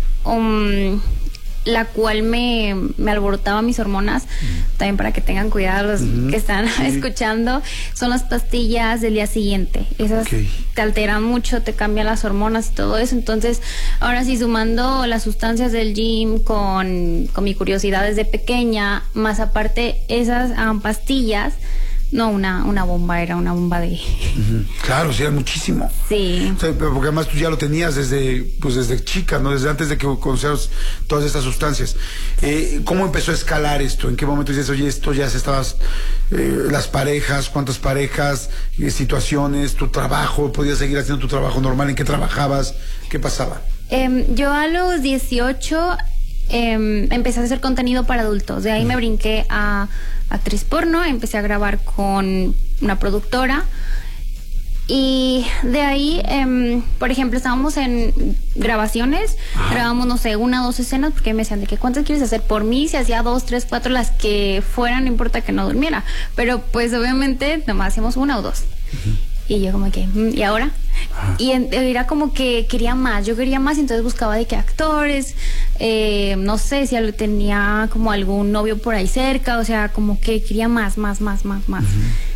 um, la cual me, me alborotaba mis hormonas, uh-huh, también para que tengan cuidado los uh-huh, que están sí, escuchando, son las pastillas del día siguiente. Esas okay, te alteran mucho, te cambian las hormonas y todo eso. Entonces, ahora sí, sumando las sustancias del gym con, con mi curiosidad desde pequeña, más aparte esas um, pastillas, no una una bomba, era una bomba de... Uh-huh. Claro, sí, era muchísimo. Sí. O sea, porque además tú ya lo tenías desde pues desde chica, ¿no? Desde antes de que conocieras todas estas sustancias. Eh, ¿Cómo empezó a escalar esto? ¿En qué momento dices, oye, esto ya se estabas... Eh, las parejas, cuántas parejas, eh, situaciones, tu trabajo, podías seguir haciendo tu trabajo normal? ¿En qué trabajabas? ¿Qué pasaba? Eh, yo a los dieciocho... Eh, empecé a hacer contenido para adultos. De ahí me brinqué a actriz porno, empecé a grabar con una productora Y de ahí, eh, por ejemplo, estábamos en grabaciones, Ajá. grabamos, no sé, una o dos escenas, porque me decían de que cuántas quieres hacer por mí, si hacía dos, tres, cuatro, las que fueran, no importa que no durmiera. Pero pues obviamente nomás hacíamos una o dos. Uh-huh. Y yo como que, ¿y ahora? Ajá. Y en, era como que quería más, yo quería más, y entonces buscaba de qué actores, eh, no sé si tenía como algún novio por ahí cerca, o sea, como que quería más, más, más, más, más. Uh-huh.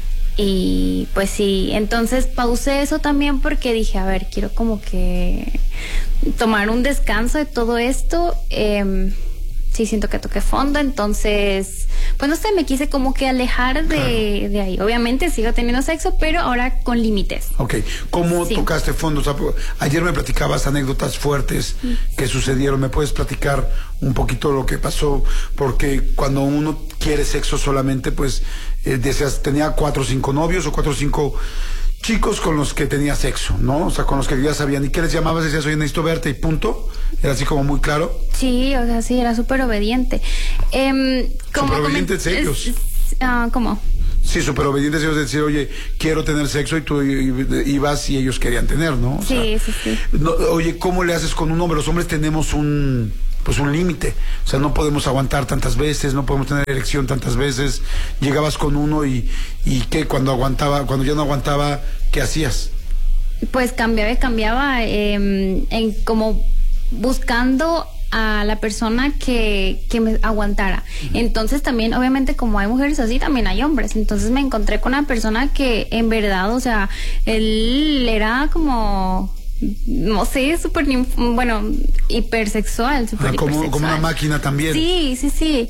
Y pues sí, entonces pausé eso también porque dije, a ver, quiero como que tomar un descanso de todo esto. Eh, sí, siento que toqué fondo, entonces, pues no sé, me quise como que alejar de, claro. de ahí. Obviamente sigo teniendo sexo, pero ahora con límites. Ok, ¿cómo sí. tocaste fondo? O sea, ayer me platicabas anécdotas fuertes sí. que sucedieron. ¿Me puedes platicar un poquito lo que pasó? Porque cuando uno quiere sexo solamente, pues, eh, deseas, tenía cuatro o cinco novios o cuatro o cinco chicos con los que tenía sexo, ¿no? O sea, con los que ya sabían. ¿Y qué les llamabas? Decías, oye, necesito verte y punto. ¿Era así como muy claro? Sí, o sea, sí, era súper obediente. Eh, ¿Súper obediente serios? Uh, ¿Cómo? Sí, súper obediente serios, decir, oye, quiero tener sexo, y tú ibas y ellos querían tener, ¿no? O sí, sea, sí, sí. No, oye, ¿cómo le haces con un hombre? Los hombres tenemos un... pues un límite, o sea, no podemos aguantar tantas veces, no podemos tener erección tantas veces. Llegabas con uno y, y ¿qué? Cuando aguantaba, cuando ya no aguantaba, ¿qué hacías? Pues cambiaba y cambiaba, eh, en como buscando a la persona que, que me aguantara. Uh-huh. Entonces también, obviamente, como hay mujeres así, también hay hombres. Entonces me encontré con una persona que en verdad, o sea, él era como... no sé, súper, bueno, hipersexual, súper ah, como, hipersexual. Como una máquina también. Sí, sí, sí.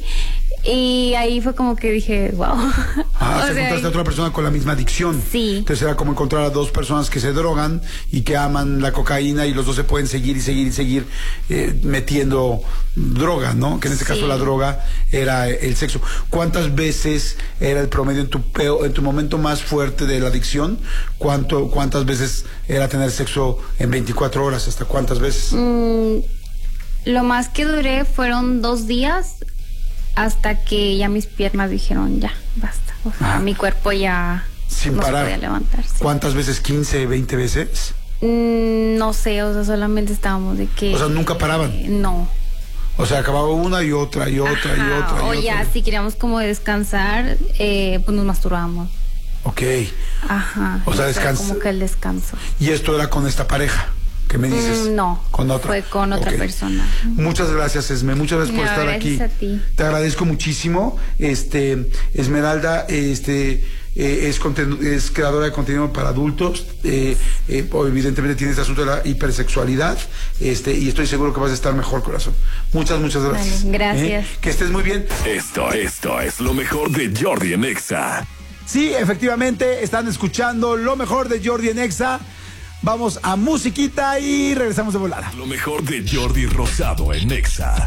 Y ahí fue como que dije, wow. Ah, o se sea, encontraste a otra persona con la misma adicción. Sí. Entonces era como encontrar a dos personas que se drogan y que aman la cocaína, y los dos se pueden seguir y seguir y seguir eh, metiendo droga, ¿no? Que en este sí. caso la droga era el sexo. ¿Cuántas veces era el promedio en tu peo, en tu momento más fuerte de la adicción? ¿Cuánto, cuántas veces era tener sexo en veinticuatro horas? ¿Hasta cuántas veces? Mm, lo más que duré fueron dos días, hasta que ya mis piernas dijeron, ya, basta. O sea, ah. mi cuerpo ya Sin no parar. se podía levantar. Sí. ¿Cuántas veces? ¿quince, veinte veces? Mm, no sé, o sea, solamente estábamos de que... O sea, ¿nunca paraban? Eh, no. O sea, acababa una y otra y otra Ajá, y otra y o otra. ya, si queríamos como descansar, eh, pues nos masturbábamos. Ok. Ajá. O sea, descanso. Como que el descanso. ¿Y esto era con esta pareja? ¿Qué me dices? Mm, no. ¿Con otra? Fue con otra okay. persona. Muchas gracias, Esme. Muchas gracias por no, estar gracias aquí. A ti. Te agradezco muchísimo. Este, Esmeralda, este, eh, es, es creadora de contenido para adultos. Eh, eh, evidentemente tiene este asunto de la hipersexualidad. Este, y estoy seguro que vas a estar mejor, corazón. Muchas, muchas gracias. Vale, gracias. ¿Eh? Que estés muy bien. Esto, esto es lo mejor de Jordi en Exa. Sí, efectivamente, están escuchando lo mejor de Jordi en Exa. Vamos a musiquita y regresamos de volada. Lo mejor de Jordi Rosado en Exa.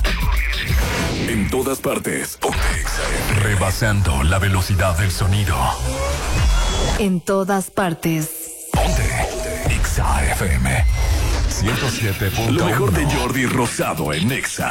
En todas partes, ponte Exa. Rebasando la velocidad del sonido. En todas partes. Ponte Exa F M. ciento siete punto uno. Lo mejor de Jordi Rosado en Exa.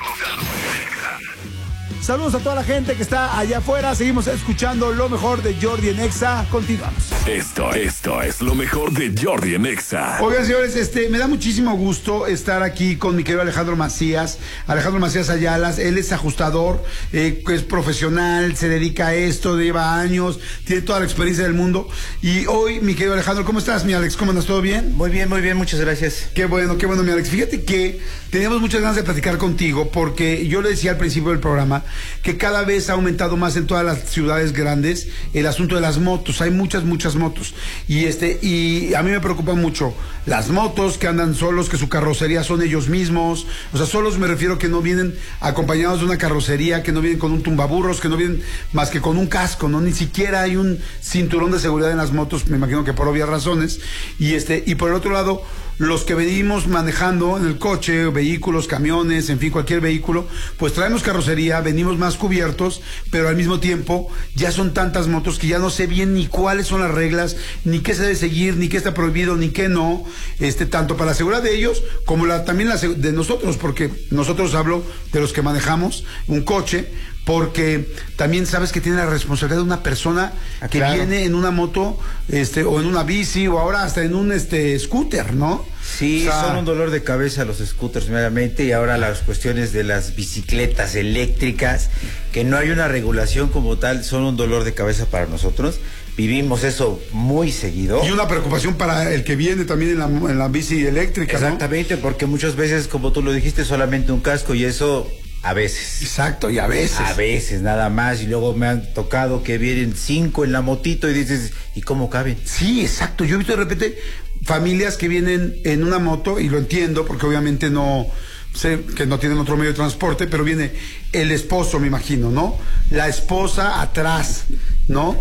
Saludos a toda la gente que está allá afuera. Seguimos escuchando lo mejor de Jordi en Exa. Continuamos. Esto, esto es lo mejor de Jordi en Exa. Oigan, señores, este, me da muchísimo gusto estar aquí con mi querido Alejandro Macías. Alejandro Macías Ayalas, él es ajustador, eh, es profesional, se dedica a esto, lleva años, tiene toda la experiencia del mundo. Y hoy, mi querido Alejandro, ¿cómo estás, mi Alex? ¿Cómo andas? ¿Todo bien? Muy bien, muy bien, muchas gracias. Qué bueno, qué bueno, mi Alex. Fíjate que teníamos muchas ganas de platicar contigo, porque yo le decía al principio del programa que cada vez ha aumentado más en todas las ciudades grandes el asunto de las motos. Hay muchas, muchas motos. Y este, y a mí me preocupan mucho las motos que andan solos, que su carrocería son ellos mismos. O sea, solos me refiero que no vienen acompañados de una carrocería, que no vienen con un tumbaburros, que no vienen más que con un casco, ¿no? Ni siquiera hay un cinturón de seguridad en las motos, me imagino que por obvias razones. Y este, y por el otro lado, los que venimos manejando en el coche, vehículos, camiones, en fin, cualquier vehículo, pues traemos carrocería, venimos más cubiertos, pero al mismo tiempo ya son tantas motos que ya no sé bien ni cuáles son las reglas, ni qué se debe seguir, ni qué está prohibido, ni qué no, este, tanto para la seguridad de ellos como la, también la de nosotros, porque nosotros hablo de los que manejamos un coche, porque también sabes que tiene la responsabilidad de una persona Ah, que claro. viene en una moto, este, o en una bici, o ahora hasta en un este scooter, ¿no? Sí, O sea, son un dolor de cabeza los scooters meramente, y ahora las cuestiones de las bicicletas eléctricas, que no hay una regulación como tal, son un dolor de cabeza para nosotros. Vivimos eso muy seguido. Y una preocupación para el que viene también en la, en la bici eléctrica, ¿no? Exactamente, porque muchas veces, como tú lo dijiste, solamente un casco, y eso a veces. Exacto, y a veces. A veces, nada más. Y luego me han tocado que vienen cinco en la motito y dices, ¿y cómo caben? Sí, exacto. Yo he visto de repente familias que vienen en una moto, y lo entiendo, porque obviamente no sé que no tienen otro medio de transporte, pero viene el esposo, me imagino, ¿no? La esposa atrás, ¿no?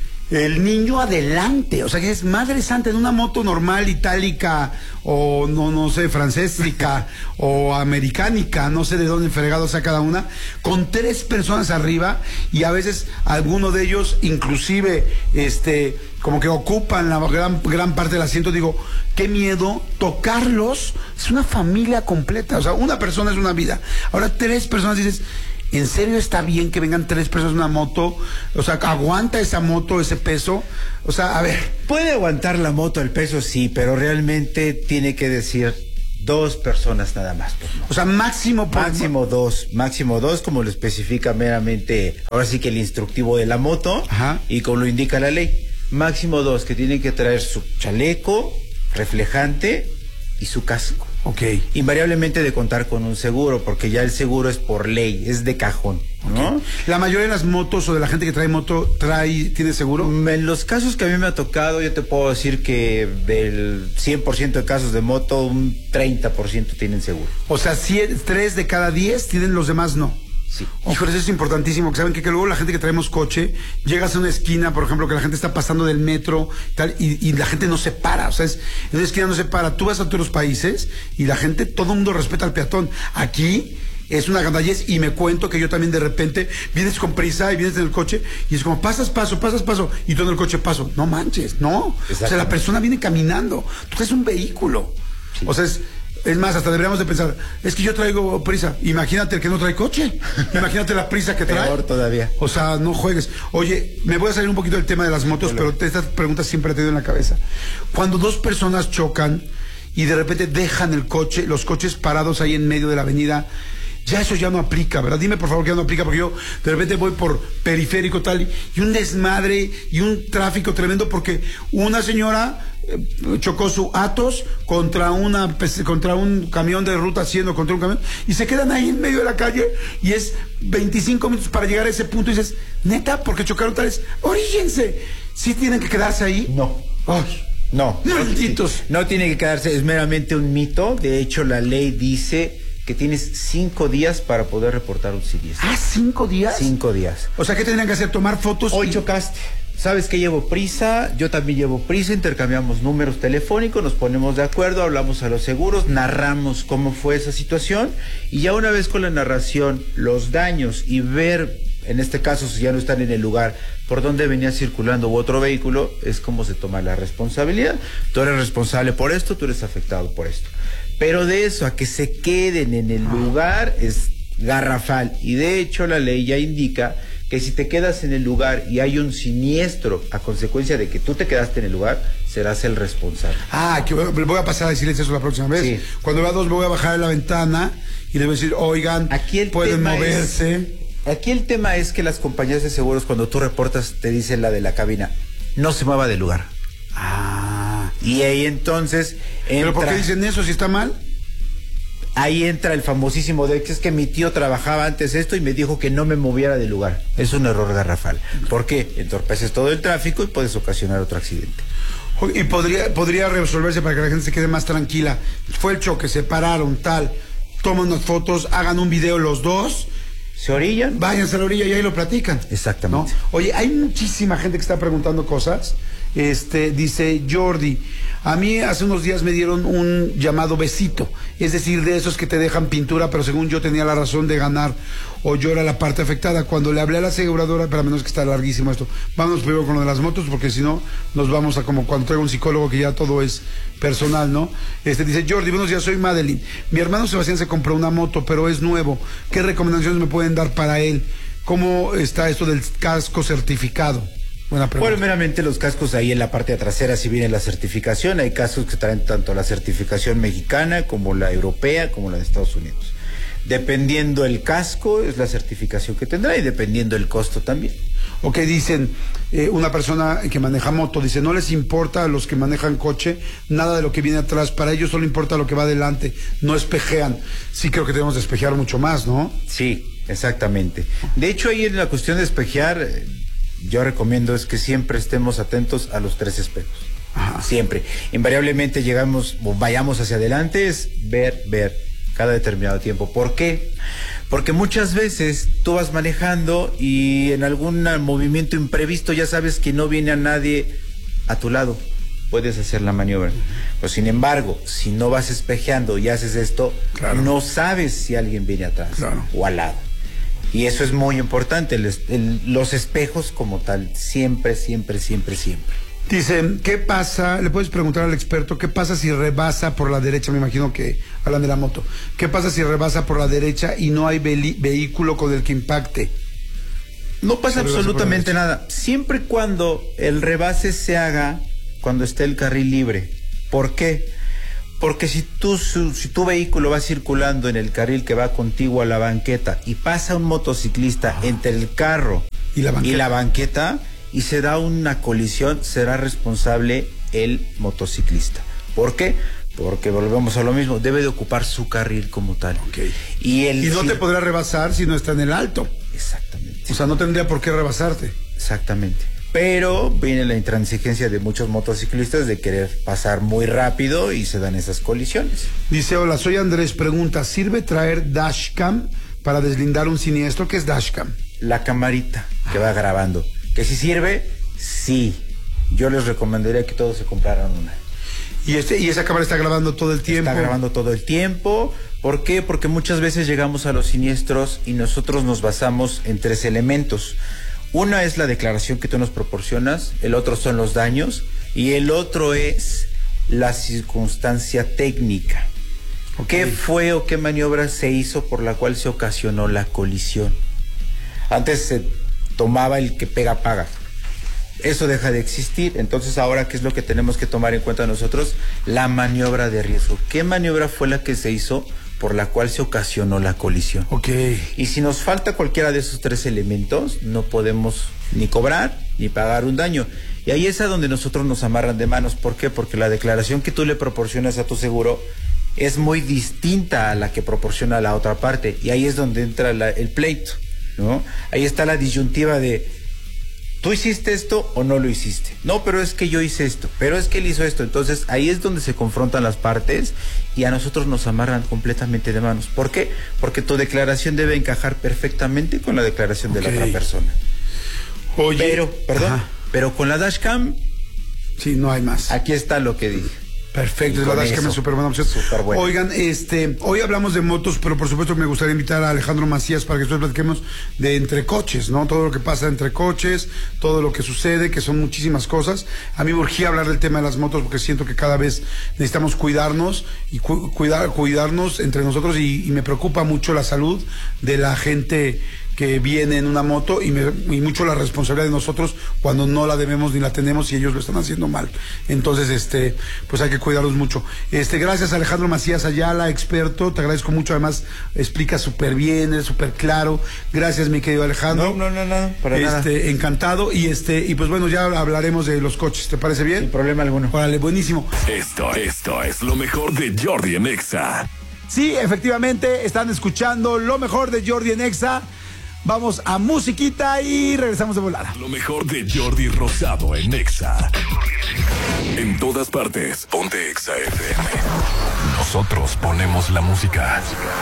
El niño adelante, o sea que es Madre Santa en una moto normal, itálica, o no, no sé, francésica, o americánica, no sé de dónde fregado sea cada una, con tres personas arriba, y a veces alguno de ellos inclusive, este, como que ocupan la gran, gran parte del asiento. Digo, qué miedo tocarlos. Es una familia completa, o sea, una persona es una vida. Ahora tres personas, dices, ¿en serio está bien que vengan tres personas en una moto? O sea, ¿aguanta esa moto ese peso? O sea, a ver. Puede aguantar la moto el peso, sí, pero realmente tiene que decir dos personas nada más. Por moto. O sea, máximo por... Máximo dos, máximo dos, como lo especifica meramente, ahora sí que el instructivo de la moto. Ajá. Y como lo indica la ley. Máximo dos, que tienen que traer su chaleco reflejante y su casco. Ok. Invariablemente de contar con un seguro, porque ya el seguro es por ley, es de cajón, ¿no? Okay. ¿La mayoría de las motos o de la gente que trae moto trae, tiene seguro? En los casos que a mí me ha tocado, yo te puedo decir que del cien por ciento de casos de moto, un treinta por ciento tienen seguro. O sea, tres de cada diez tienen, los demás no. Sí. Híjole, eso es importantísimo, que saben que, que luego la gente que traemos coche, llegas a una esquina, por ejemplo, que la gente está pasando del metro tal, y, y la gente no se para, o sea, es, en una esquina no se para. Tú vas a otros países y la gente, todo el mundo respeta al peatón. Aquí es una gandallez, y me cuento que yo también de repente vienes con prisa y vienes en el coche y es como, pasas paso, pasas paso, y tú en el coche paso. No manches, no. O sea, la persona viene caminando, tú traes un vehículo. Sí. O sea, es... Es más, hasta deberíamos de pensar, es que yo traigo prisa. Imagínate el que no trae coche. Imagínate la prisa que trae. Peor todavía. O sea, no juegues. Oye, me voy a salir un poquito del tema de las motos, pero estas preguntas siempre he tenido en la cabeza. Cuando dos personas chocan y de repente dejan el coche, los coches parados ahí en medio de la avenida, ya eso ya no aplica, ¿verdad? Dime por favor que ya no aplica, porque yo de repente voy por periférico tal, y un desmadre y un tráfico tremendo, porque una señora chocó su Atos contra una contra un camión de ruta haciendo contra un camión, y se quedan ahí en medio de la calle, y es veinticinco minutos para llegar a ese punto, y dices, neta, porque chocaron tales, orígense. ¿Sí tienen que quedarse ahí? No. Ay, no. Malditos. No, no tiene que quedarse, es meramente un mito. De hecho, la ley dice que tienes cinco días para poder reportar un siniestro. ¿Ah, cinco días? Cinco días. O sea, ¿qué tendrían que hacer? ¿Tomar fotos? Hoy y... chocaste. Sabes que llevo prisa, yo también llevo prisa, intercambiamos números telefónicos, nos ponemos de acuerdo, hablamos a los seguros, narramos cómo fue esa situación, y ya una vez con la narración, los daños y ver, en este caso si ya no están en el lugar, por dónde venía circulando u otro vehículo, es como se toma la responsabilidad. Tú eres responsable por esto, tú eres afectado por esto. Pero de eso a que se queden en el lugar es garrafal, y de hecho la ley ya indica que si te quedas en el lugar y hay un siniestro a consecuencia de que tú te quedaste en el lugar, serás el responsable. Ah, que voy, voy a pasar a decirles eso la próxima vez. Sí. Cuando vea dos, me voy a bajar de la ventana y les voy a decir, oigan, aquí el pueden tema moverse. Es, aquí el tema es que las compañías de seguros, cuando tú reportas, te dicen la de la cabina, no se mueva del lugar. Ah. Y ahí entonces entra... ¿Pero por qué dicen eso si está mal? Ahí entra el famosísimo de que es que mi tío trabajaba antes esto y me dijo que no me moviera del lugar. Es un error garrafal. ¿Por qué? Entorpeces todo el tráfico y puedes ocasionar otro accidente. Y podría, podría resolverse para que la gente se quede más tranquila. Fue el choque, se pararon, tal. Toman unas fotos, hagan un video los dos. Se orillan. Váyanse a la orilla y ahí lo platican. Exactamente. ¿No? Oye, hay muchísima gente que está preguntando cosas. Este, dice Jordi, a mí hace unos días me dieron un llamado besito, es decir, de esos que te dejan pintura, pero según yo tenía la razón de ganar, o yo era la parte afectada. Cuando le hablé a la aseguradora, pero a menos que está larguísimo esto, vámonos primero con lo de las motos, porque si no, nos vamos a como cuando traigo un psicólogo que ya todo es personal, ¿no? Este dice Jordi, buenos días, soy Madeline. Mi hermano Sebastián se compró una moto, pero es nuevo. ¿Qué recomendaciones me pueden dar para él? ¿cómo está esto del casco certificado? Buena pregunta. Bueno, meramente los cascos ahí en la parte trasera si viene la certificación. Hay cascos que traen tanto la certificación mexicana como la europea como la de Estados Unidos. Dependiendo el casco es la certificación que tendrá y dependiendo el costo también. Ok, dicen, eh, una persona que maneja moto, dice, no les importa a los que manejan coche nada de lo que viene atrás, para ellos solo importa lo que va adelante, no espejean. Sí creo que tenemos que espejear mucho más, ¿no? Sí, exactamente. De hecho, ahí en la cuestión de espejear, yo recomiendo es que siempre estemos atentos a los tres espejos. Ajá. Siempre. Invariablemente llegamos o vayamos hacia adelante, es ver, ver cada determinado tiempo. ¿Por qué? Porque muchas veces tú vas manejando y en algún movimiento imprevisto ya sabes que no viene a nadie a tu lado. Puedes hacer la maniobra. Pero sin embargo, si no vas espejeando y haces esto, claro, no sabes si alguien viene atrás, claro, o al lado. Y eso es muy importante, el, el, los espejos como tal, siempre, siempre, siempre, siempre. Dicen, ¿qué pasa? Le puedes preguntar al experto, ¿qué pasa si rebasa por la derecha? Me imagino que hablan de la moto. ¿Qué pasa si rebasa por la derecha y no hay vehículo con el que impacte? No pasa absolutamente nada, siempre y cuando el rebase se haga cuando esté el carril libre. ¿Por qué? Porque si tu, si tu vehículo va circulando en el carril que va contigo a la banqueta y pasa un motociclista, ah, entre el carro y la banqueta, y la banqueta y se da una colisión, será responsable el motociclista. ¿Por qué? Porque volvemos a lo mismo, debe de ocupar su carril como tal. Okay. Y, el, y no si... te podrá rebasar si no está en el alto. Exactamente. O sea, no tendría por qué rebasarte. Exactamente. Pero viene la intransigencia de muchos motociclistas de querer pasar muy rápido y se dan esas colisiones. Dice, hola, soy Andrés, pregunta, ¿sirve traer dashcam para deslindar un siniestro? ¿Qué es dashcam? La camarita que va grabando. ¿Que si sirve? Sí. Yo les recomendaría que todos se compraran una. ¿Y, este, y esa cámara está grabando todo el tiempo? Está grabando todo el tiempo. ¿Por qué? Porque muchas veces llegamos a los siniestros y nosotros nos basamos en tres elementos. Una es la declaración que tú nos proporcionas, el otro son los daños y el otro es la circunstancia técnica. Okay. ¿Qué fue o qué maniobra se hizo por la cual se ocasionó la colisión? Antes se tomaba el que pega paga. Eso deja de existir. Entonces ahora, ¿qué es lo que tenemos que tomar en cuenta nosotros? La maniobra de riesgo. ¿Qué maniobra fue la que se hizo por la cual se ocasionó la colisión? Ok. Y si nos falta cualquiera de esos tres elementos, no podemos ni cobrar ni pagar un daño. Y ahí es a donde nosotros nos amarran de manos. ¿Por qué? Porque la declaración que tú le proporcionas a tu seguro es muy distinta a la que proporciona la otra parte. Y ahí es donde entra la, el pleito, ¿no? Ahí está la disyuntiva de, ¿tú hiciste esto o no lo hiciste? No, pero es que yo hice esto, pero es que él hizo esto. Entonces ahí es donde se confrontan las partes y a nosotros nos amarran completamente de manos. ¿Por qué? Porque tu declaración debe encajar perfectamente con la declaración okay. de la otra persona. Oye, pero, perdón, ajá. pero con la dashcam, sí, no hay más. Aquí está lo que dije. Perfecto, la dashcam es súper buena opción. Súper buena. Oigan, este, hoy hablamos de motos, pero por supuesto me gustaría invitar a Alejandro Macías para que nosotros platiquemos de entre coches, ¿no? Todo lo que pasa entre coches, todo lo que sucede, que son muchísimas cosas. A mí me urgía hablar del tema de las motos porque siento que cada vez necesitamos cuidarnos y cu cuidar, cuidarnos entre nosotros y, y me preocupa mucho la salud de la gente que viene en una moto y, me, y mucho la responsabilidad de nosotros cuando no la debemos ni la tenemos y ellos lo están haciendo mal. Entonces, este, pues hay que cuidarlos mucho. Este, gracias Alejandro Macías Ayala, experto, te agradezco mucho, además explica súper bien, es súper claro. Gracias, mi querido Alejandro. No, no, no, no, para este, nada. Encantado y este, y pues bueno, ya hablaremos de los coches, ¿te parece bien? Sin problema alguno. Órale, buenísimo. Esto, esto es lo mejor de Jordi en Exa. Sí, efectivamente, están escuchando lo mejor de Jordi en Exa. Vamos a musiquita y regresamos de volada. Lo mejor de Jordi Rosado en Exa. En todas partes, ponte Exa F M. Nosotros ponemos la música.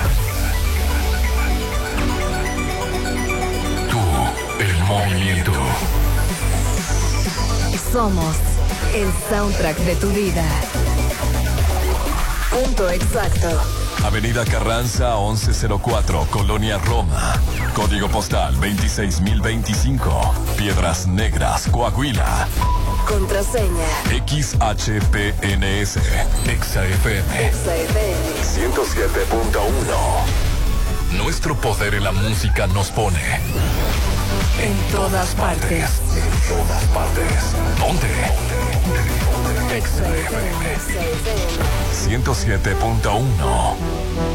Tú, el movimiento. Somos el soundtrack de tu vida. Punto exacto. Avenida Carranza once cero cuatro, Colonia Roma. Código postal veintiséis mil veinticinco. Piedras Negras, Coahuila. Contraseña X H P N S. Exa F M. Exa F M ciento siete punto uno. Nuestro poder en la música nos pone En todas partes. En todas partes. ¿Dónde? Exa F M. ciento siete punto uno.